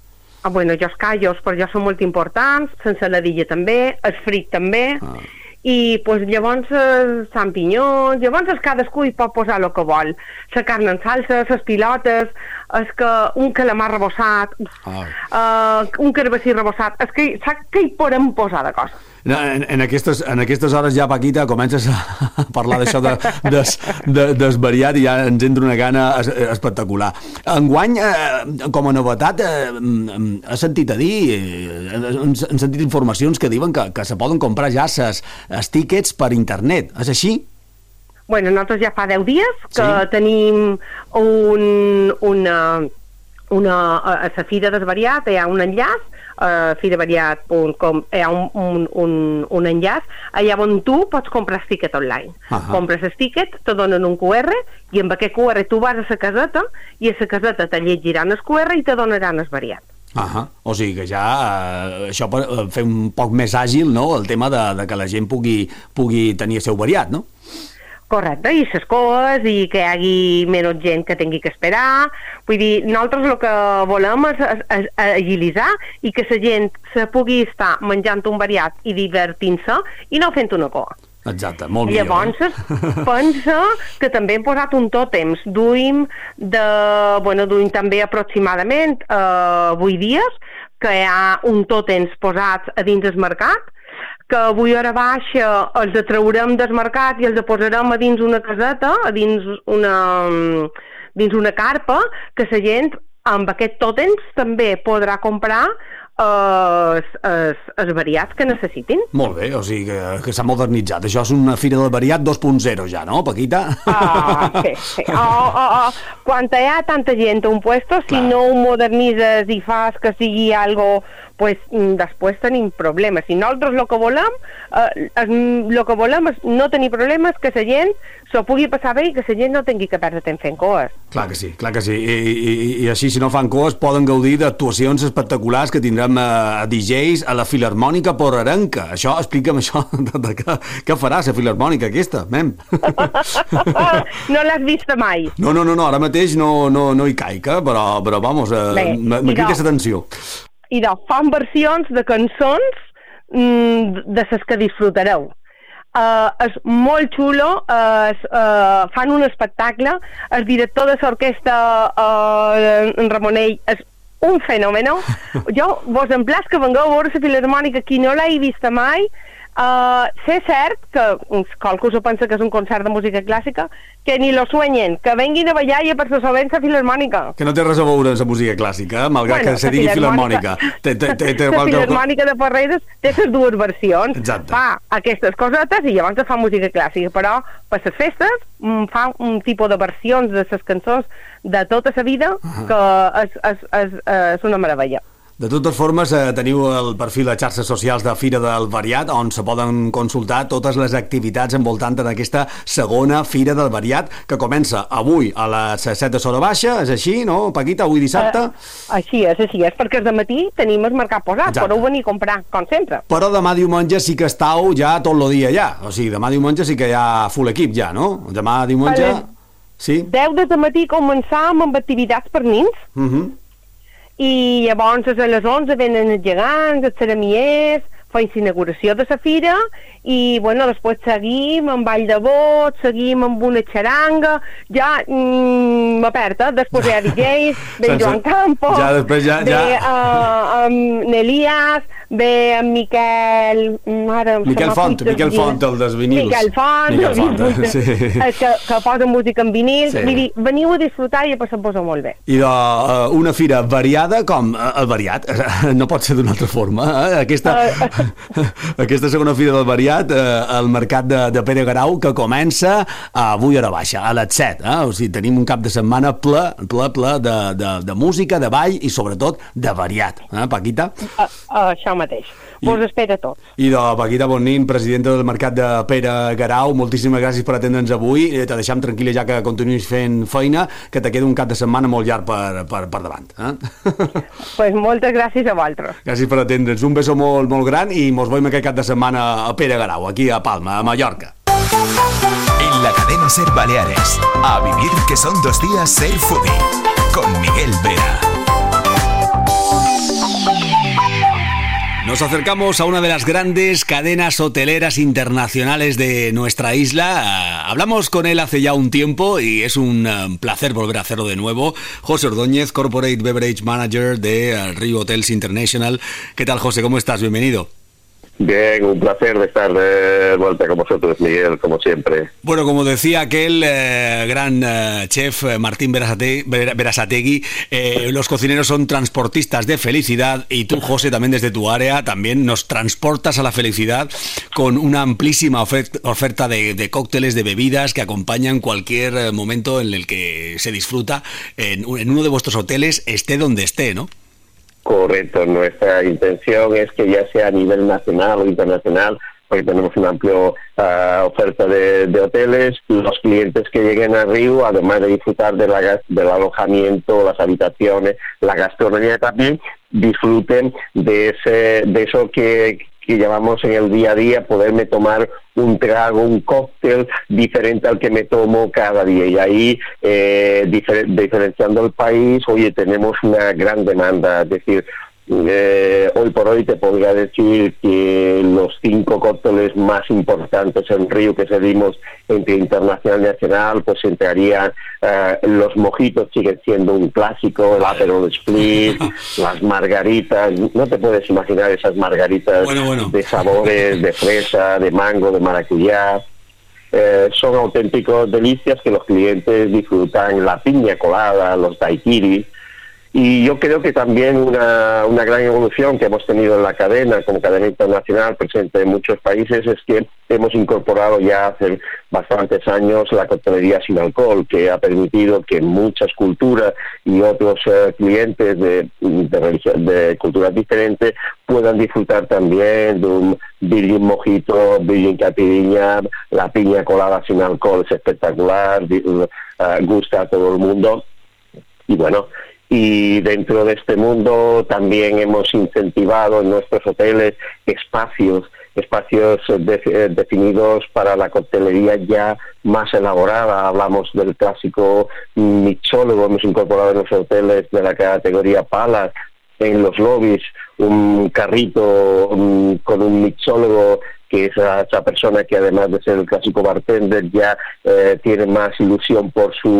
O: bueno, jo els callos per jo són molt importants, l'ensaladilla també, el frit també, ah. i pues, llavors els champinyons, llavors els cadascú hi pot posar el que vol. La carn en salsa, les pilotes, és que un calamar rebossat, ah. uh, un carbassí rebossat, és que saps què hi podem posar de coses?
J: En, en, aquestes, en aquestes hores ja, Paquita, comences a parlar d'això de, des, de, desvariat i ja ens entra una gana es, espectacular. Enguany, eh, com a novetat, eh, he sentit a dir, eh, he sentit informacions que diuen que, que se poden comprar ja ses, els tíquets per internet. És així?
O: Bueno, nosaltres ja fa deu dies que sí? tenim un, una, una, a la Fira Desvariat hi ha un enllaç, Uh, firavariat punt com, hi ha un, un, un, un enllaç allà on tu pots comprar el tiquet online. Uh-huh. Compres el tiquet, te donen un Q R i amb aquest Q R tu vas a la caseta i a la caseta te llegiran el Q R i te donaran el variat.
J: Uh-huh. O sigui que ja eh, això per fer un poc més àgil, no?, el tema de, de que la gent pugui, pugui tenir el seu variat, no?
O: Correcte, i les coes, i que hi hagi menys gent que tingui que esperar. Vull dir, nosaltres el que volem és, és, és agilitzar i que la gent se pugui estar menjant un variat i divertint-se i no fent una coa.
J: Exacte, molt millor.
O: Llavors, eh? pensa que també hem posat un tòtems. Duim, de, bueno, duim també aproximadament eh, vuit dies que hi ha un tòtems posats a dins del mercat, que avui hora baixa els traurem del mercat i els posarem a dins una caseta, a dins una, dins una carpa, que la gent amb aquest tòtems també podrà comprar els, els, els variats que necessitin.
J: Molt bé, o sigui que, que s'ha modernitzat. Això és una fira del variat dos punt zero ja, no, Paquita?
O: Ah, sí, sí. Oh, oh, oh. Quan hi ha tanta gent a un puesto, clar, si no ho modernitzes i fas que sigui algo, pues després tenim problemes. Si nosaltres el que volem, eh, el que volem és no tenir problemes, que la gent s'ho pugui passar bé i que la gent no tingui que perdre temps fent coes.
J: Clar que sí, clar que sí. I, i, i així, si no fan coes, poden gaudir d'actuacions espectaculars que tindrem a D Js a la Filarmònica Porrerenca. Això, explica'm això, de, de, què, què farà la Filarmònica aquesta, mem?
O: No l'has vista mai?
J: No, no, no, no, ara mateix no, no, no hi caic, eh? però, però vamos, eh, me crida l'atenció.
O: I doncs fan versions de cançons mm, de les que disfrutareu. Uh, és molt xulo, uh, uh, fan un espectacle, el director de l'orquestra, uh, en Ramonell, és un fenomen. Jo vos emplaç que vengueu a veure la Filarmònica, qui no l'hagi vista mai. Uh, sé cert que qualcú s'ho pensa que és un concert de música clàssica, que ni lo sueñen, que venguin a ballar i a per la Filarmònica.
J: Que no té res a veure amb la música clàssica, malgrat bueno, que se digui Filarmònica.
O: La Filarmònica de Porreres té les dues versions. Exacte. Fa aquestes cosetes i llavors fa música clàssica, però per les festes fa un tipus de versions de les cançons de tota la vida que és, és, és, és una meravella.
J: De totes formes, eh, teniu el perfil a xarxes socials de Fira del Variat, on se poden consultar totes les activitats envoltant en aquesta segona Fira del Variat, que comença avui a les set de l'hora baixa, és així, no, Paquita, avui dissabte?
O: Uh, així és, així és, perquè de matí tenim el mercat posat, exacte, podeu venir a comprar, com sempre.
J: Però demà diumenge sí que estàu ja tot el dia allà, o sigui, demà diumenge sí que hi ha full equip ja, no? Demà diumenge... Sí?
O: deu de matí començam amb activitats per nins, uh -huh. i llavors a les onze venen els gegants, els ceramiers, fa inauguració de la fira i bueno, després seguim amb ball de bot, seguim amb una xaranga, ja mm, m'aperta, després hi ha D Js, ve Sense... Joan Campos,
J: ja, després ja,
O: ve
J: ja...
O: uh, amb N'Elias, ve amb Miquel... Ara,
J: Miquel Font, Miquel Font, el dels vinils.
O: Miquel Font,
J: Miquel Font eh? sí.
O: que, que posa música en vinil. Sí. Dir, veniu a disfrutar i a passar-vos molt bé.
J: I de, uh, una fira variada com uh, el variat, no pot ser d'una altra forma. Eh? Aquesta, uh, aquesta segona fira del variat, uh, al mercat de, de Pere Garau, que comença avui hora baixa, a les set. Eh? O sigui, tenim un cap de setmana ple, ple, ple de, de, de música, de ball i sobretot de variat. Eh, Paquita?
O: Uh, uh, això mateix. Vos espera tot.
J: I de Paquita Bonnín, presidenta del mercat de Pere Garau, moltíssimes gràcies per atendre'ns avui. Te deixem tranquil·la ja que continuïs fent feina, que te queda un cap de setmana molt llarg per, per, per davant. Eh?
O: Pues moltes gràcies a vosaltres.
J: Gràcies per atendre'ns. Un beso molt, molt gran i mos veiem aquest cap de setmana a Pere Garau, aquí a Palma, a Mallorca.
E: En la cadena Ser Baleares, a vivir que son dos días Ser Foodie, con Miguel Vera.
J: Nos acercamos a una de las grandes cadenas hoteleras internacionales de nuestra isla. Hablamos con él hace ya un tiempo y es un placer volver a hacerlo de nuevo. José Ordóñez, Corporate Beverage Manager de Riu Hotels International. ¿Qué tal, José? ¿Cómo estás? Bienvenido.
P: Bien, un placer de estar de vuelta con vosotros, Miguel, como siempre.
J: Bueno, como decía aquel eh, gran eh, chef eh, Martín Berasategui, Berasategui eh, los cocineros son transportistas de felicidad y tú, José, también desde tu área, también nos transportas a la felicidad con una amplísima oferta, oferta de, de cócteles, de bebidas que acompañan cualquier momento en el que se disfruta en, en uno de vuestros hoteles, esté donde esté, ¿no?
P: Correcto, nuestra intención es que ya sea a nivel nacional o internacional, porque tenemos una amplia uh, oferta de, de hoteles, los clientes que lleguen a Riu, además de disfrutar de la, del alojamiento, las habitaciones, la gastronomía también, disfruten de ese de eso que, que llamamos en el día a día, poderme tomar un trago, un cóctel diferente al que me tomo cada día. Y ahí, eh, difer- diferenciando el país, oye, tenemos una gran demanda. Es decir, eh, hoy por hoy te podría decir que los cinco cócteles más importantes en Riu que servimos entre internacional y nacional, pues entrarían eh, los mojitos, siguen siendo un clásico, el Aperol Spritz, las margaritas, no te puedes imaginar esas margaritas bueno, bueno. de sabores, de fresa, de mango, de maracuyá. Eh, son auténticos delicias que los clientes disfrutan, la piña colada, los daiquiris. Y yo creo que también una, una gran evolución que hemos tenido en la cadena, como cadena internacional presente en muchos países, es que hemos incorporado ya hace bastantes años la coctelería sin alcohol, que ha permitido que muchas culturas y otros uh, clientes de, de, religión, de culturas diferentes puedan disfrutar también de un Virgin Mojito, Virgin Caipirinha, la piña colada sin alcohol es espectacular, uh, gusta a todo el mundo. Y bueno, y dentro de este mundo también hemos incentivado en nuestros hoteles espacios, espacios de, definidos para la coctelería ya más elaborada. Hablamos del clásico mixólogo, hemos incorporado en los hoteles de la categoría Palace, en los lobbies, un carrito um, con un mixólogo, que es esa persona que además de ser el clásico bartender ya eh, tiene más ilusión por su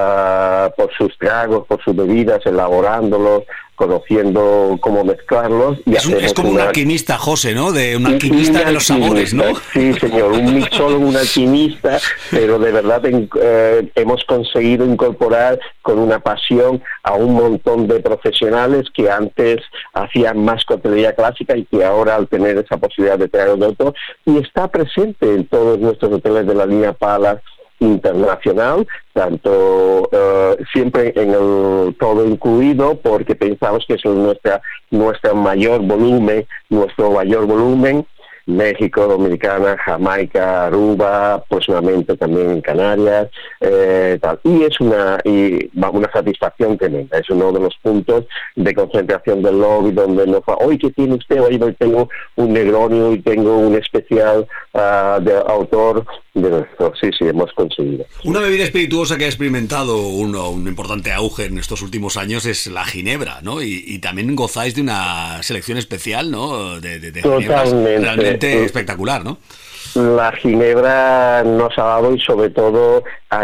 P: uh, por sus tragos, por sus bebidas, elaborándolos, conociendo cómo mezclarlos. Y
J: es, un, es como una... un alquimista, José, ¿no? De un alquimista de los sabores, ¿no?
P: Sí, señor, un mixólogo, un alquimista, pero de verdad eh, hemos conseguido incorporar con una pasión a un montón de profesionales que antes hacían más coctelería clásica y que ahora, al tener esa posibilidad de traer de otro, y está presente en todos nuestros hoteles de la línea Palace internacional, tanto uh, siempre en el todo incluido, porque pensamos que es nuestra nuestro mayor volumen, nuestro mayor volumen. México, Dominicana, Jamaica, Aruba, próximamente también en Canarias, eh, tal. Y es una y una satisfacción tremenda. Es uno de los puntos de concentración del lobby donde nos va, hoy ¿qué tiene usted? Hoy tengo un Negroni y tengo un especial uh, de autor de nuestro. Sí, sí, hemos conseguido.
J: Una bebida espirituosa que ha experimentado un, un importante auge en estos últimos años es la ginebra, ¿no? Y, y también gozáis de una selección especial, ¿no? De, de, de ginebras realmente espectacular, ¿no?
P: La ginebra nos ha dado, y sobre todo a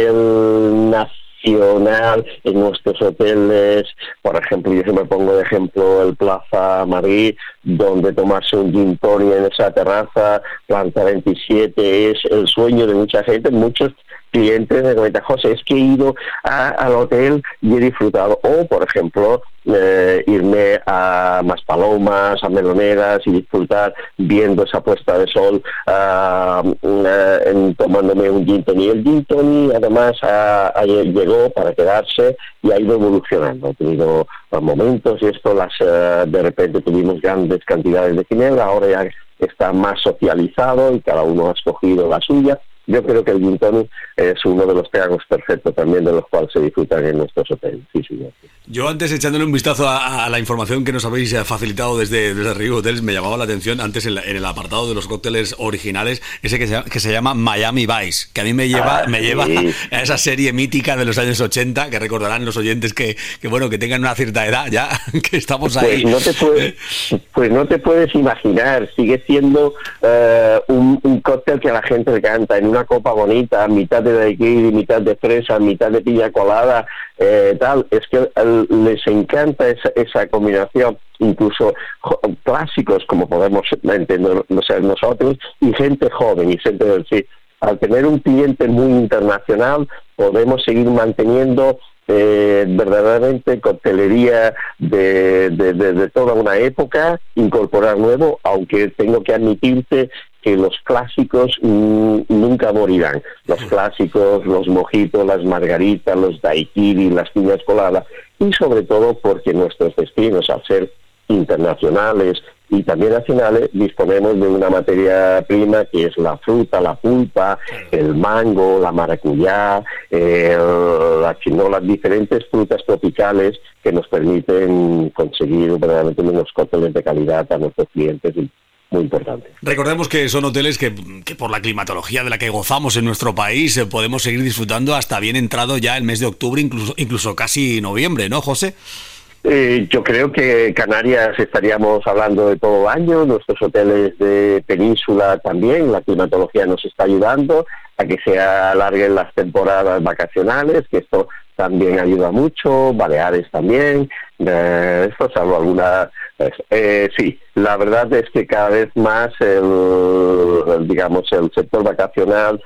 P: nivel nacional, en nuestros hoteles, por ejemplo, yo siempre pongo de ejemplo el Plaza Madrid, donde tomarse un gin tonic en esa terraza, Planta veintisiete, es el sueño de mucha gente. Muchos clientes me comentan, José, es que he ido a, al hotel y he disfrutado. O, por ejemplo, eh, irme a Maspalomas, a Meloneras y disfrutar viendo esa puesta de sol, uh, uh, en, tomándome un gin tonic. El gin tonic, además, a, a, llegó para quedarse y ha ido evolucionando. Ha tenido uh, momentos y esto, las uh, de repente tuvimos grandes cantidades de ginebra, ahora ya está más socializado y cada uno ha escogido la suya. Yo creo que el gin tonic es uno de los tragos perfectos también, de los cuales se disfrutan en nuestros hoteles. Sí, sí, sí.
K: Yo antes, echándole un vistazo a, a la información que nos habéis facilitado desde, desde Rio Hotels, me llamaba la atención antes en, la, en el apartado de los cócteles originales, ese que se, que se llama Miami Vice, que a mí me lleva, ah, me sí. lleva a esa serie mítica de los años ochenta, que recordarán los oyentes que, que bueno, que tengan una cierta edad ya, que estamos ahí.
P: Pues no te puedes, pues no te puedes imaginar, sigue siendo uh, un, un cóctel que a la gente le canta en una copa bonita, mitad de daiquiri, mitad de fresa, mitad de piña colada, eh, tal, es que el, les encanta esa, esa combinación, incluso jo, clásicos como podemos entender ser nosotros, y gente joven y gente del sí. Al tener un cliente muy internacional, podemos seguir manteniendo eh, verdaderamente coctelería de, de, de, de toda una época, incorporar nuevo, aunque tengo que admitirte que los clásicos mm, nunca morirán. Los clásicos, los mojitos, las margaritas, los daiquiri, las piñas coladas, y sobre todo porque nuestros destinos, al ser internacionales y también nacionales, disponemos de una materia prima que es la fruta, la pulpa, el mango, la maracuyá, eh, la chinola, diferentes frutas tropicales que nos permiten conseguir verdaderamente unos cócteles de calidad a nuestros clientes y muy importante.
K: Recordemos que son hoteles que, que por la climatología de la que gozamos en nuestro país eh, podemos seguir disfrutando hasta bien entrado ya el mes de octubre, incluso, incluso casi noviembre, ¿no, José?
P: Eh, yo creo que Canarias estaríamos hablando de todo el año, nuestros hoteles de península también, la climatología nos está ayudando a que se alarguen las temporadas vacacionales, que esto también ayuda mucho, Baleares también, eh, esto salvo alguna... Eh, sí, la verdad es que cada vez más el, el digamos el sector vacacional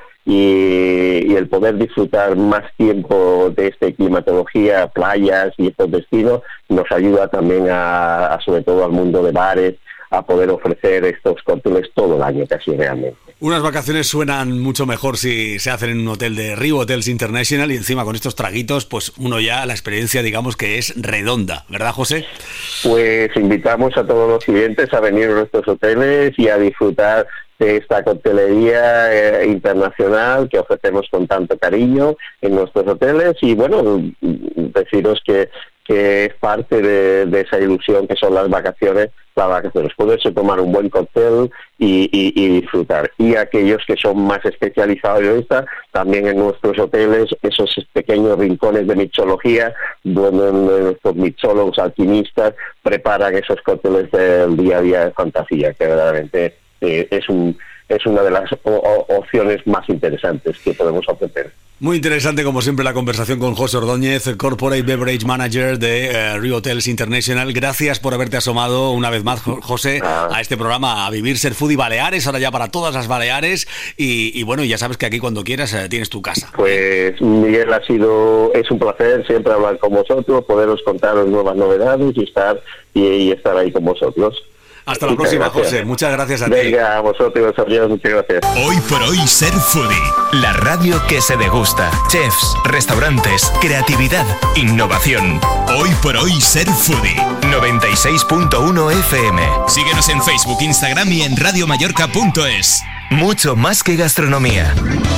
P: y, y el poder disfrutar más tiempo de esta climatología, playas y estos destinos nos ayuda también a, a sobre todo al mundo de bares, a poder ofrecer estos cócteles todo el año casi realmente.
K: Unas vacaciones suenan mucho mejor si se hacen en un hotel de Rio Hotels International y encima con estos traguitos, pues uno ya la experiencia digamos que es redonda, ¿verdad, José?
P: Pues invitamos a todos los clientes a venir a nuestros hoteles y a disfrutar de esta coctelería eh, internacional que ofrecemos con tanto cariño en nuestros hoteles y bueno, deciros que que es parte de, de esa ilusión que son las vacaciones, las vacaciones, poderse tomar un buen cóctel y, y, y disfrutar. Y aquellos que son más especializados en esta, también en nuestros hoteles, esos pequeños rincones de mixología, donde nuestros mixólogos alquimistas preparan esos cócteles del día a día de fantasía, que verdaderamente eh, es un es una de las o, o, opciones más interesantes que podemos ofrecer.
K: Muy interesante, como siempre, la conversación con José Ordóñez, Corporate Beverage Manager de uh, Rio Hotels International. Gracias por haberte asomado una vez más, José, ah. a este programa, a Vivir, Ser Foodie Baleares, ahora ya para todas las Baleares. Y, y bueno, ya sabes que aquí cuando quieras eh, tienes tu casa.
P: Pues Miguel, ha sido es un placer siempre hablar con vosotros, poderos contaros nuevas novedades y estar y, y estar ahí con vosotros.
K: Hasta la próxima, gracias. José. Muchas gracias a ti.
P: Venga, a vosotros, adiós, muchas gracias.
E: Hoy por hoy Ser Foodie, la radio que se degusta. Chefs, restaurantes, creatividad, innovación. Hoy por hoy Ser Foodie, noventa y seis punto uno F M. Síguenos en Facebook, Instagram y en radio mallorca punto es. Mucho más que gastronomía.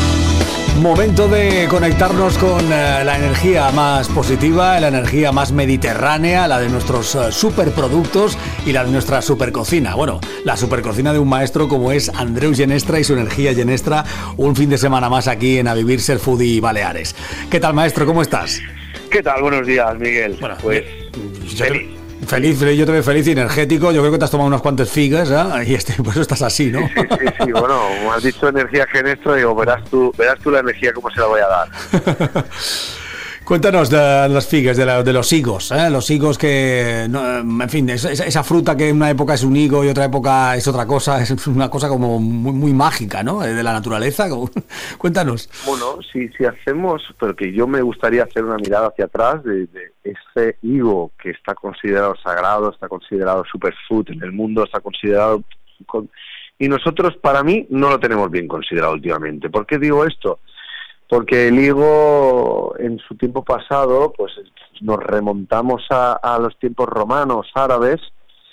J: Momento de conectarnos con uh, la energía más positiva, la energía más mediterránea, la de nuestros uh, superproductos y la de nuestra supercocina. Bueno, la supercocina de un maestro como es Andreu Genestra y su energía Genestra, un fin de semana más aquí en A Vivir, Ser Foodie Baleares. ¿Qué tal, maestro? ¿Cómo estás?
Q: ¿Qué tal? Buenos días, Miguel.
J: Bueno,
Q: pues
J: yo feliz. Te, feliz, yo te veo feliz y energético. Yo creo que te has tomado unas cuantas figas, ¿eh? Y este, por eso estás así, ¿no?
Q: Sí, sí, sí, sí. Bueno, como has dicho energía Genestra, digo, verás tú, verás tú la energía cómo se la voy a dar.
J: Cuéntanos de las figas, de, la, de los higos, ¿eh? Los higos que, no, en fin, esa, esa fruta que en una época es un higo y otra época es otra cosa, es una cosa como muy, muy mágica, ¿no? De la naturaleza. Cuéntanos.
Q: Bueno, si, si hacemos, pero que yo me gustaría hacer una mirada hacia atrás de, de ese higo que está considerado sagrado, está considerado superfood en el mundo, está considerado... Con, y nosotros, para mí, no lo tenemos bien considerado últimamente. ¿Por qué digo esto? Porque el higo en su tiempo pasado, pues nos remontamos a, a los tiempos romanos, árabes,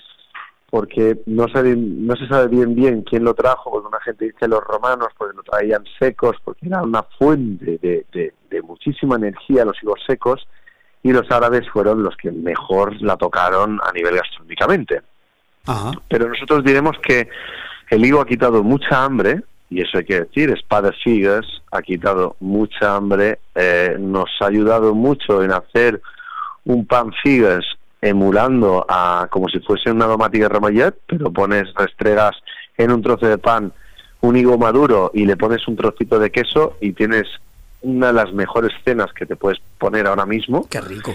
Q: porque no se, no se sabe bien bien quién lo trajo, porque una gente dice los romanos, porque lo traían secos, porque era una fuente de, de, de muchísima energía los higos secos, y los árabes fueron los que mejor la tocaron a nivel gastronómicamente.
J: Ajá.
Q: Pero nosotros diremos que el higo ha quitado mucha hambre, y eso hay que decir, Espada Figues ha quitado mucha hambre, eh, nos ha ayudado mucho en hacer un pan figues emulando a como si fuese una domàtica remoyet, pero pones, restregas en un trozo de pan un higo maduro y le pones un trocito de queso y tienes una de las mejores cenas que te puedes poner ahora mismo.
J: ¡Qué rico!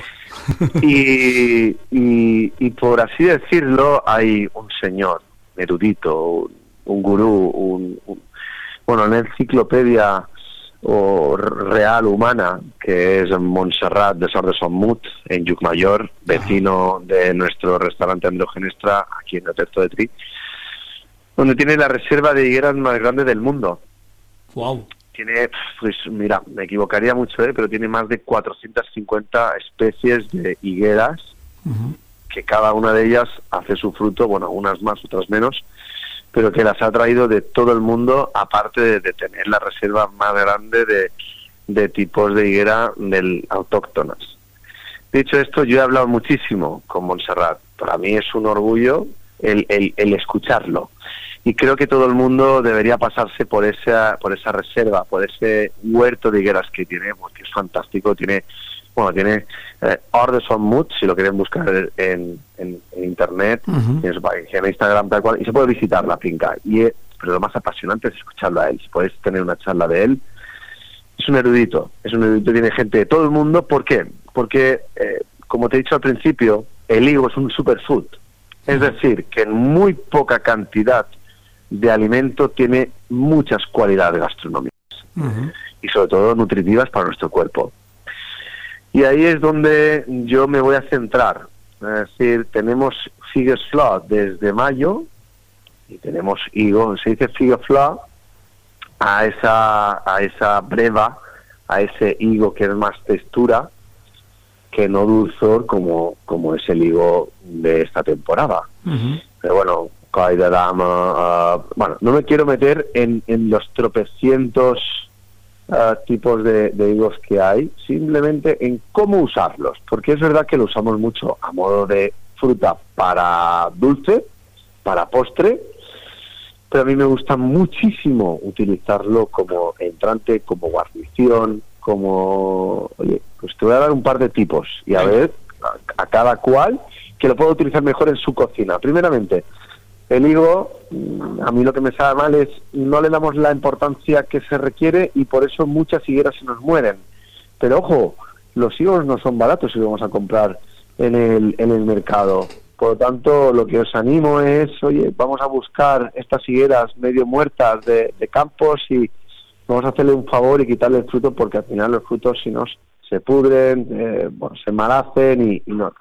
Q: y, y, y por así decirlo, hay un señor erudito, un, un gurú, un, un, bueno, una enciclopedia o real humana, que es Montserrat de Sort de Sommut, en Llucmajor, vecino de nuestro restaurante Andreu Genestra, aquí en el Terto de Tri, donde tiene la reserva de higueras más grande del mundo.
J: Wow.
Q: Tiene, pues mira, me equivocaría mucho, ¿eh? pero tiene más de cuatrocientas cincuenta especies de higueras, uh-huh. que cada una de ellas hace su fruto, bueno, unas más, otras menos, pero que las ha traído de todo el mundo, aparte de, de tener la reserva más grande de, de tipos de higuera del autóctonas. Dicho esto, yo he hablado muchísimo con Montserrat. Para mí es un orgullo el, el, el escucharlo. Y creo que todo el mundo debería pasarse por esa por esa reserva, por ese huerto de higueras que tiene, porque es fantástico. Tiene, bueno, tiene eh, Hort de Sommut, si lo quieren buscar en, en, en internet, uh-huh. en, en Instagram, tal cual, y se puede visitar la finca. Y eh, pero lo más apasionante es escucharlo a él. Si puedes tener una charla de él, es un erudito, es un erudito, tiene gente de todo el mundo. ¿Por qué? Porque, eh, como te he dicho al principio, el higo es un superfood. Es decir, que en muy poca cantidad de alimento tiene muchas cualidades gastronómicas uh-huh. y sobre todo nutritivas para nuestro cuerpo. Y ahí es donde yo me voy a centrar. Es decir, tenemos figues flor desde mayo y tenemos higo, se dice figue flor a esa a esa breva, a ese higo que es más textura que no dulzor como como es el higo de esta temporada. Uh-huh. Pero bueno, Coll de Dama, uh, bueno, no me quiero meter en, en los tropecientos uh, tipos de, de higos que hay, simplemente en cómo usarlos, porque es verdad que lo usamos mucho a modo de fruta para dulce, para postre, pero a mí me gusta muchísimo utilizarlo como entrante, como guarnición, como, oye, pues te voy a dar un par de tipos y a ver a, a cada cual que lo pueda utilizar mejor en su cocina. Primeramente, el higo, a mí lo que me sabe mal es no le damos la importancia que se requiere y por eso muchas higueras se nos mueren. Pero ojo, los higos no son baratos si vamos a comprar en el, en el mercado. Por lo tanto, lo que os animo es, oye, vamos a buscar estas higueras medio muertas de, de campos y vamos a hacerle un favor y quitarle el fruto, porque al final los frutos, si no, se pudren, eh, bueno, se malhacen y, y no.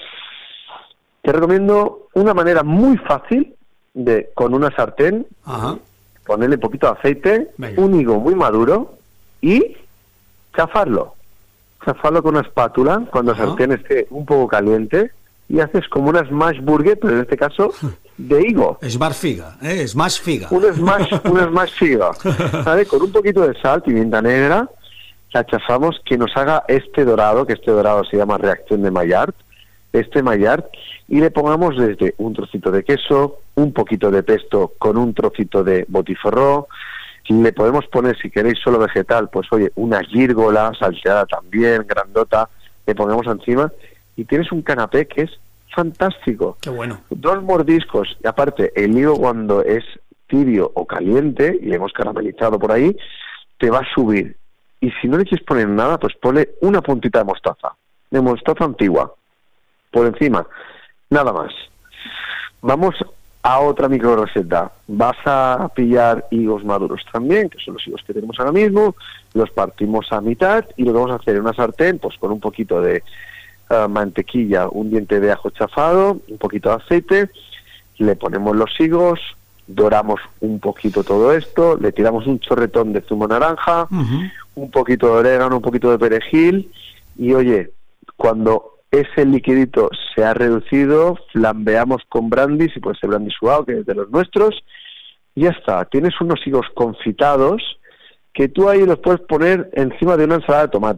Q: Te recomiendo una manera muy fácil de, con una sartén, Ajá. ponerle un poquito de aceite, Venga. un higo muy maduro y chafarlo. Chafarlo con una espátula cuando Ajá. la sartén esté un poco caliente y haces como una smash burger, pero en este caso de higo.
J: Smash figa, ¿eh? Smash figa.
Q: Un smash, un smash figa. ¿Vale? Con un poquito de sal, pimienta negra, la chafamos que nos haga este dorado, que este dorado se llama reacción de Maillard, este Maillard, y le pongamos desde un trocito de queso, un poquito de pesto con un trocito de botifarró, le podemos poner, si queréis solo vegetal, pues oye, una gírgola salteada también, grandota, le ponemos encima y tienes un canapé que es fantástico.
J: Qué bueno.
Q: Dos mordiscos, y aparte, el higo cuando es tibio o caliente, y le hemos caramelizado por ahí, te va a subir. Y si no le quieres poner nada, pues ponle una puntita de mostaza, de mostaza antigua, por encima, nada más. Vamos a otra micro receta. Vas a pillar higos maduros también, que son los higos que tenemos ahora mismo, los partimos a mitad y lo vamos a hacer en una sartén, pues con un poquito de uh, mantequilla, un diente de ajo chafado, un poquito de aceite, le ponemos los higos, doramos un poquito todo esto, le tiramos un chorretón de zumo naranja, uh-huh. un poquito de orégano, un poquito de perejil, y oye, cuando ese liquidito se ha reducido, flambeamos con brandy, si puede ser brandy suave, que es de los nuestros, y ya está. Tienes unos higos confitados que tú ahí los puedes poner encima de una ensalada de tomate.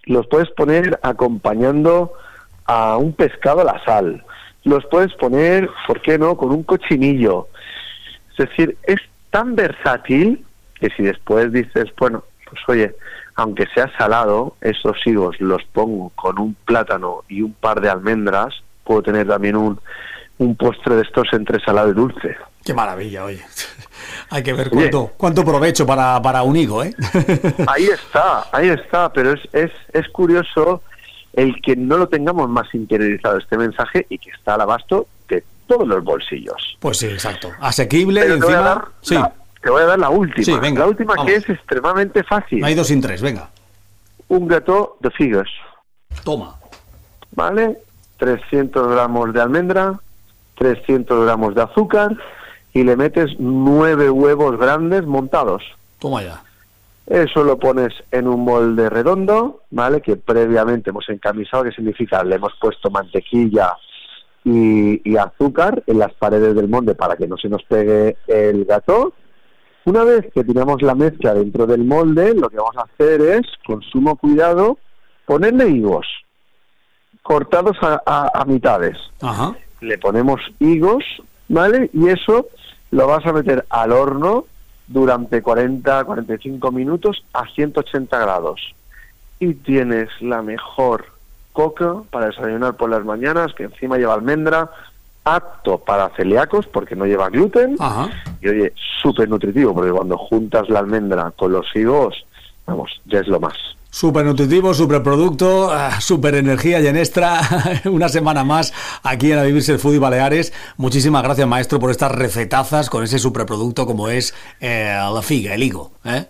Q: los puedes poner acompañando a un pescado a la sal, los puedes poner, ¿por qué no?, con un cochinillo. Es decir, es tan versátil que si después dices, bueno, pues oye, aunque sea salado, esos higos los pongo con un plátano y un par de almendras, puedo tener también un, un postre de estos entre salado y dulce.
J: Qué maravilla, oye. Hay que ver cuánto, oye, cuánto provecho para, para un higo, ¿eh?
Q: Ahí está, ahí está, pero es, es, es curioso el que no lo tengamos más interiorizado este mensaje y que está al abasto de todos los bolsillos.
J: Pues sí, exacto. Asequible,
Q: pero
J: encima...
Q: Te voy a dar,
J: sí.
Q: la, te voy a dar la última.
J: Sí, venga,
Q: la última
J: vamos.
Q: Que es extremadamente fácil.
J: No hay dos sin tres, venga.
Q: Un gâteau de figues.
J: Toma.
Q: ¿Vale? trescientos gramos de almendra, trescientos gramos de azúcar y le metes nueve huevos grandes montados.
J: Toma ya.
Q: Eso lo pones en un molde redondo, ¿vale? Que previamente hemos encamisado, que significa le hemos puesto mantequilla y, y azúcar en las paredes del molde para que no se nos pegue el gâteau. Una vez que tenemos la mezcla dentro del molde, lo que vamos a hacer es, con sumo cuidado, ponerle higos cortados a, a, a mitades.
J: Ajá.
Q: Le ponemos higos, ¿vale? Y eso lo vas a meter al horno durante cuarenta a cuarenta y cinco minutos a ciento ochenta grados. Y tienes la mejor coca para desayunar por las mañanas, que encima lleva almendra, apto para celíacos porque no lleva gluten.
J: Ajá.
Q: Y oye, súper nutritivo, porque cuando juntas la almendra con los higos, vamos, ya es lo más.
J: Súper nutritivo, súper producto, uh, súper energía y enestra. Una semana más aquí en A Vivir Ser Foodie Baleares. Muchísimas gracias, maestro, por estas recetazas con ese superproducto como es eh, la figa, el higo, ¿eh?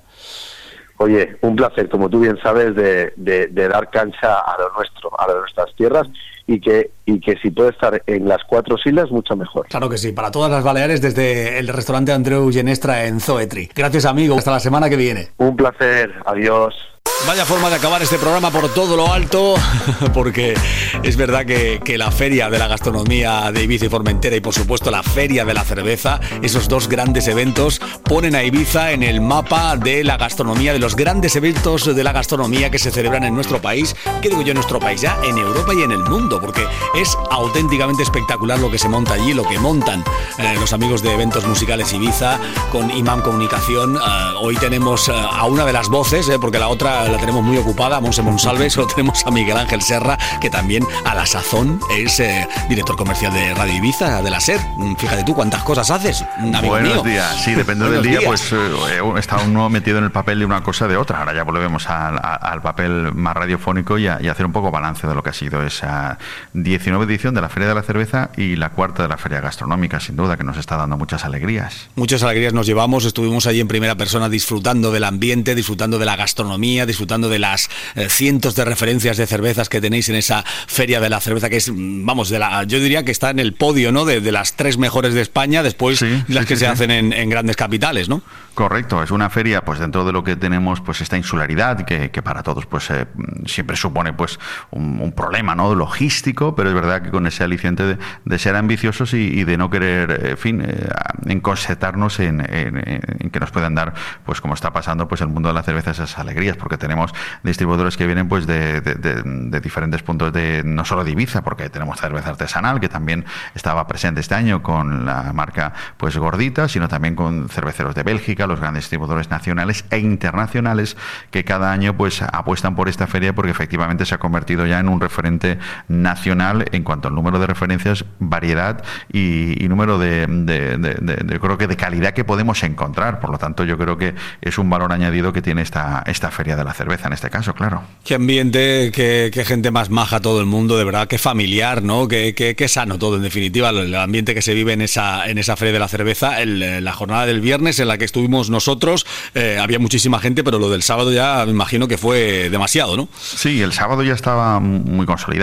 Q: Oye, un placer, como tú bien sabes, de, de, de dar cancha a lo nuestro, a lo de nuestras tierras, y que y que si puede estar en las cuatro islas, mucho mejor.
J: Claro que sí, para todas las Baleares, desde el restaurante Andreu Genestra en Zoetri. Gracias, amigo, hasta la semana que viene.
Q: Un placer, adiós.
J: Vaya forma de acabar este programa por todo lo alto, porque es verdad que, que la Feria de la Gastronomía de Ibiza y Formentera y por supuesto la Feria de la Cerveza, esos dos grandes eventos ponen a Ibiza en el mapa de la gastronomía, de los grandes eventos de la gastronomía que se celebran en nuestro país, ¿qué digo yo en nuestro país? Ya en Europa y en el mundo, porque es auténticamente espectacular lo que se monta allí, lo que montan eh, los amigos de Eventos Musicales Ibiza con Imam Comunicación. Eh, hoy tenemos eh, a una de las voces, eh, porque la otra la tenemos muy ocupada, Monse Monsalve, solo tenemos a Miguel Ángel Serra, que también a la sazón es eh, director comercial de Radio Ibiza, de la SER. Fíjate tú cuántas cosas haces, amigo
R: Buenos
J: mío.
R: días, sí, depende del día, días. Pues eh, está uno metido en el papel de una cosa de otra. Ahora ya volvemos al, al papel más radiofónico y, a, y a hacer un poco balance de lo que ha sido esa diecinueve edición de la Feria de la Cerveza y la cuarta de la Feria Gastronómica, sin duda, que nos está dando muchas alegrías.
J: Muchas alegrías nos llevamos, estuvimos allí en primera persona disfrutando del ambiente, disfrutando de la gastronomía, disfrutando de las eh, cientos de referencias de cervezas que tenéis en esa Feria de la Cerveza, que es, vamos, de la, yo diría que está en el podio, ¿no? De, de las tres mejores de España, después sí, las sí, que sí, se sí. hacen en, en grandes capitales, ¿no?
R: Correcto, es una feria, pues dentro de lo que tenemos, pues esta insularidad que, que para todos, pues eh, siempre supone, pues un, un problema, ¿no? Logístico, pero es verdad que con ese aliciente de, de ser ambiciosos y, y de no querer, en fin, eh, encorsetarnos en, en, en que nos puedan dar, pues como está pasando, pues el mundo de la cerveza, esas alegrías, porque tenemos distribuidores que vienen, pues de, de, de, de diferentes puntos de, no solo de Ibiza, porque tenemos cerveza artesanal que también estaba presente este año con la marca, pues Gordita, sino también con cerveceros de Bélgica, los grandes distribuidores nacionales e internacionales que cada año pues apuestan por esta feria porque efectivamente se ha convertido ya en un referente nacional en cuanto al número de referencias, variedad y, y número de, de, de, de, de creo que de calidad que podemos encontrar. Por lo tanto, yo creo que es un valor añadido que tiene esta, esta feria de la cerveza en este caso, claro.
J: Qué ambiente, qué, qué gente más maja todo el mundo, de verdad, qué familiar, ¿no? Qué, qué, qué sano todo, en definitiva, el ambiente que se vive en esa, en esa feria de la cerveza. El, la jornada del viernes en la que estuvimos nosotros, eh, había muchísima gente, pero lo del sábado ya me imagino que fue demasiado, ¿no?
R: Sí, el sábado ya estaba muy consolidado. Es verdad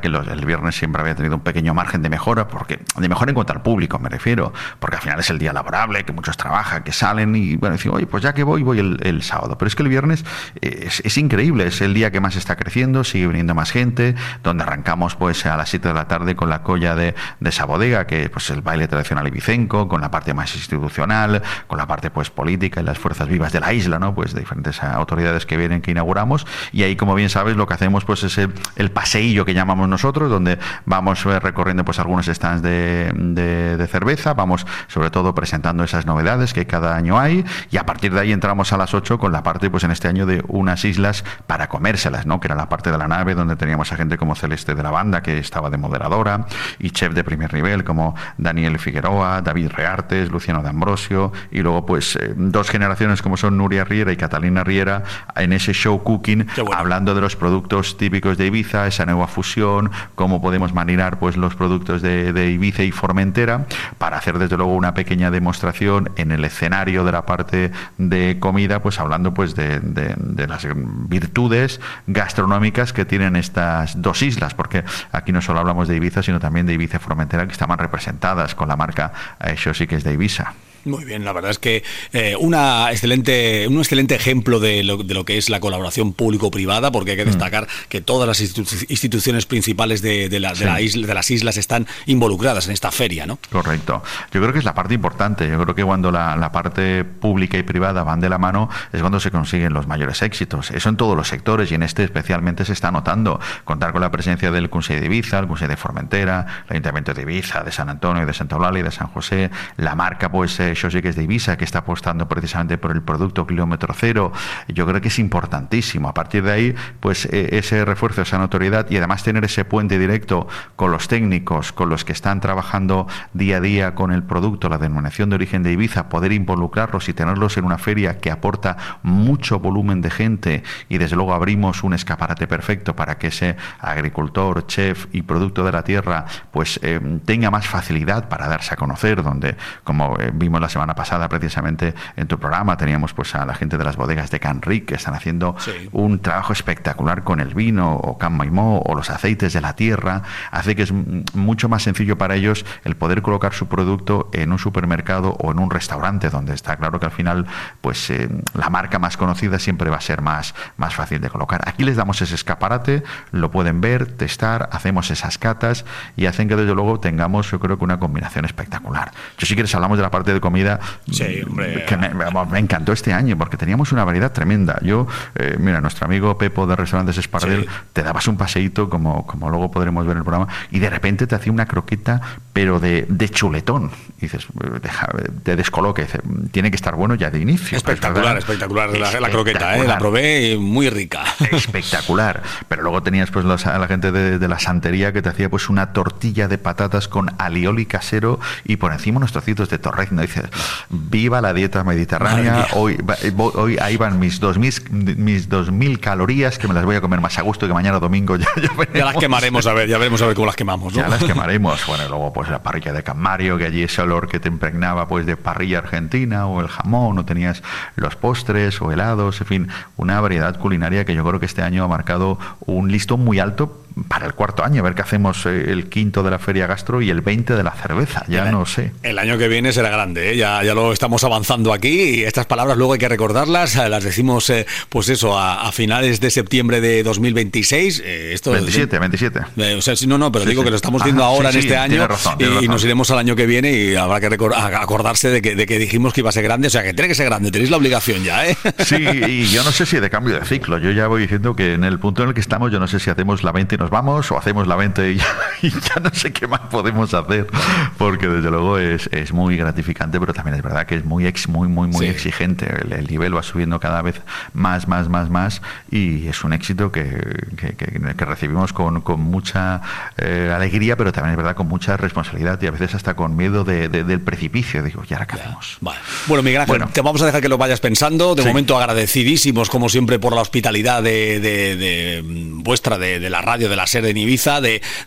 R: que los, el viernes siempre había tenido un pequeño margen de mejora, porque de mejora en cuanto al público me refiero, porque al final es el día laborable, que muchos trabajan, que salen y bueno, dicen, oye, pues ya que voy, voy el, el sábado. Pero es que el viernes es, es increíble, es el día que más está creciendo, sigue viniendo más gente, donde arrancamos pues a las siete de la tarde con la colla de, de esa bodega, que pues el baile tradicional ibicenco, con la parte más institucional, con la parte pues política y las fuerzas vivas de la isla, ¿no? Pues de diferentes autoridades que vienen, que inauguramos, y ahí, como bien sabes, lo que hacemos pues es el, el paseillo que llamamos nosotros, donde vamos recorriendo pues algunos stands de, de, de cerveza, vamos sobre todo presentando esas novedades que cada año hay, y a partir de ahí entramos a las ocho con la parte pues en este año de unas islas para comérselas, ¿no? Que era la parte de la nave donde teníamos a gente como Celeste de la Banda, que estaba de moderadora, y chef de primer nivel como Daniel Figueroa, David Reartes, Luciano de Ambrosio, y luego pues eh, dos generaciones como son Nuria Riera y Catalina Riera en ese show cooking, bueno, hablando de los productos típicos de Ibiza, esa nueva fusión, cómo podemos marinar pues los productos de, de Ibiza y Formentera, para hacer desde luego una pequeña demostración en el escenario de la parte de comida, pues hablando pues de, de, de las virtudes gastronómicas que tienen estas dos islas, porque aquí no solo hablamos de Ibiza, sino también de Ibiza y Formentera, que estaban representadas con la marca Això sí que es de Ibiza.
J: Muy bien, la verdad es que eh, una excelente, un excelente ejemplo de lo, de lo que es la colaboración público-privada, porque hay que destacar mm. que todas las institu- instituciones principales de, de, la, sí. de, la isla, de las islas están involucradas en esta feria, ¿no?
R: Correcto. Yo creo que es la parte importante. Yo creo que cuando la, la parte pública y privada van de la mano es cuando se consiguen los mayores éxitos. Eso en todos los sectores, y en este especialmente se está notando. Contar con la presencia del Consell de Ibiza, el Consell de Formentera, el Ayuntamiento de Ibiza, de San Antonio, de Santa Eulàlia y de San José, la marca pues eh, Això sí que es de Ibiza, que está apostando precisamente por el producto kilómetro cero. Yo creo que es importantísimo. A partir de ahí, pues eh, ese refuerzo, esa notoriedad, y además tener ese puente directo con los técnicos, con los que están trabajando día a día con el producto, la denominación de origen de Ibiza, poder involucrarlos y tenerlos en una feria que aporta mucho volumen de gente, y desde luego abrimos un escaparate perfecto para que ese agricultor, chef y producto de la tierra pues eh, tenga más facilidad para darse a conocer, donde, como eh, vimos la semana pasada precisamente en tu programa, teníamos pues a la gente de las bodegas de Can Ric, que están haciendo sí. un trabajo espectacular con el vino, o Can Maimó, o los aceites de la tierra. Hace que es mucho más sencillo para ellos el poder colocar su producto en un supermercado o en un restaurante, donde está claro que al final pues eh, la marca más conocida siempre va a ser más, más fácil de colocar. Aquí les damos ese escaparate, lo pueden ver, testar, hacemos esas catas, y hacen que desde luego tengamos, yo creo que una combinación espectacular. Yo, si quieres, hablamos de la parte de comida.
J: Sí, hombre.
R: Que me, me encantó este año, porque teníamos una variedad tremenda. Yo, eh, mira, nuestro amigo Pepo de Restaurantes Espardel, sí. te dabas un paseíto, como, como luego podremos ver en el programa, y de repente te hacía una croqueta, pero de, de chuletón. Y dices, deja, te descoloca, dice, tiene que estar bueno ya de inicio.
J: Espectacular, espectacular, espectacular la, la croqueta, ¿eh? La probé, muy rica.
R: Espectacular. Pero luego tenías pues los, a la gente de, de la santería, que te hacía pues una tortilla de patatas con alioli casero y por encima unos trocitos de torrezno. Dices, viva la dieta mediterránea, hoy, hoy ahí van mis dos mil mis dos mil calorías, que me las voy a comer más a gusto, que mañana domingo ya, ya,
J: ya las quemaremos, a ver, ya veremos a ver cómo las quemamos, ¿no?
R: Ya las quemaremos. Bueno, luego pues la parrilla de Can Mario, que allí ese olor que te impregnaba pues de parrilla argentina, o el jamón, o tenías los postres o helados, en fin, una variedad culinaria que yo creo que este año ha marcado un listón muy alto para el cuarto año. A ver qué hacemos, eh, el quinto de la Feria Gastro y el veinte de la cerveza, ya el, no sé.
J: El año que viene será grande, ¿eh? ya, ya lo estamos avanzando aquí, y estas palabras luego hay que recordarlas, las decimos eh, pues eso, a, a finales de septiembre de dos mil veintiséis. Eh, esto
R: veintisiete, veintisiete.
J: Eh, o sea, no, no, pero sí, digo sí. que lo estamos viendo Ajá, ahora sí, en este sí, año, razón, y, y nos iremos al año que viene, y habrá que recor- acordarse de que, de que dijimos que iba a ser grande, o sea que tiene que ser grande, tenéis la obligación ya, ¿eh?
R: Sí, y yo no sé si de cambio de ciclo, yo ya voy diciendo que en el punto en el que estamos, yo no sé si hacemos la veinte y nos vamos, o hacemos la veinte y ya, y ya no sé qué más podemos hacer, porque desde luego es, es muy gratificante, pero también es verdad que es muy ex, muy muy muy sí. exigente. El, el nivel va subiendo cada vez más más más más, y es un éxito que, que, que, que recibimos con, con mucha eh, alegría, pero también es verdad con mucha responsabilidad, y a veces hasta con miedo de, de, del precipicio. Digo, ¿y ahora qué hacemos?
J: Vale. Bueno, Miguel Ángel, bueno, te vamos a dejar que lo vayas pensando. De sí. momento agradecidísimos como siempre por la hospitalidad de, de, de vuestra, de, de la radio de la SER en Ibiza, de, de Imam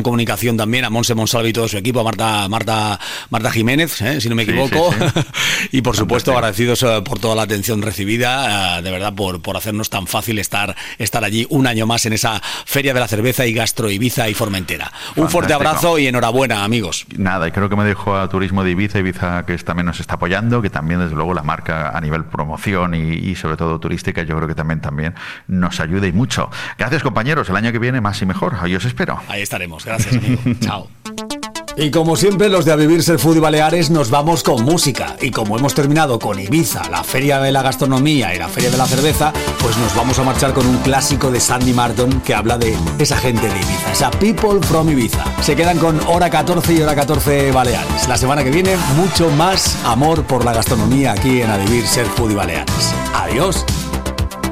J: comunicación también, a Monse Monsalve y todo su equipo, a Marta Marta Marta Jiménez, ¿eh? si no me equivoco, sí, sí, sí. y por supuesto agradecidos uh, por toda la atención recibida, uh, de verdad por, por hacernos tan fácil estar, estar allí un año más en esa Feria de la Cerveza y Gastro Ibiza y Formentera. Fantástico. Un fuerte abrazo y enhorabuena, amigos.
R: Nada, y creo que me dejo a Turismo de Ibiza, Ibiza que también nos está apoyando, que también desde luego la marca a nivel promoción y, y sobre todo turística, yo creo que también, también nos ayuda y mucho. Gracias, compañeros, el año que viene más y mejor. Ahí os espero.
J: Ahí estaremos, gracias, amigo. Chao. Y como siempre, los de A Vivir Ser Food y Baleares nos vamos con música. Y como hemos terminado con Ibiza, la Feria de la Gastronomía y la Feria de la Cerveza, pues nos vamos a marchar con un clásico de Sandy Martin que habla de esa gente de Ibiza, esa People from Ibiza. Se quedan con Hora catorce y Hora catorce Baleares. La semana que viene, mucho más amor por la gastronomía aquí en A Vivir Ser Food y Baleares. Adiós.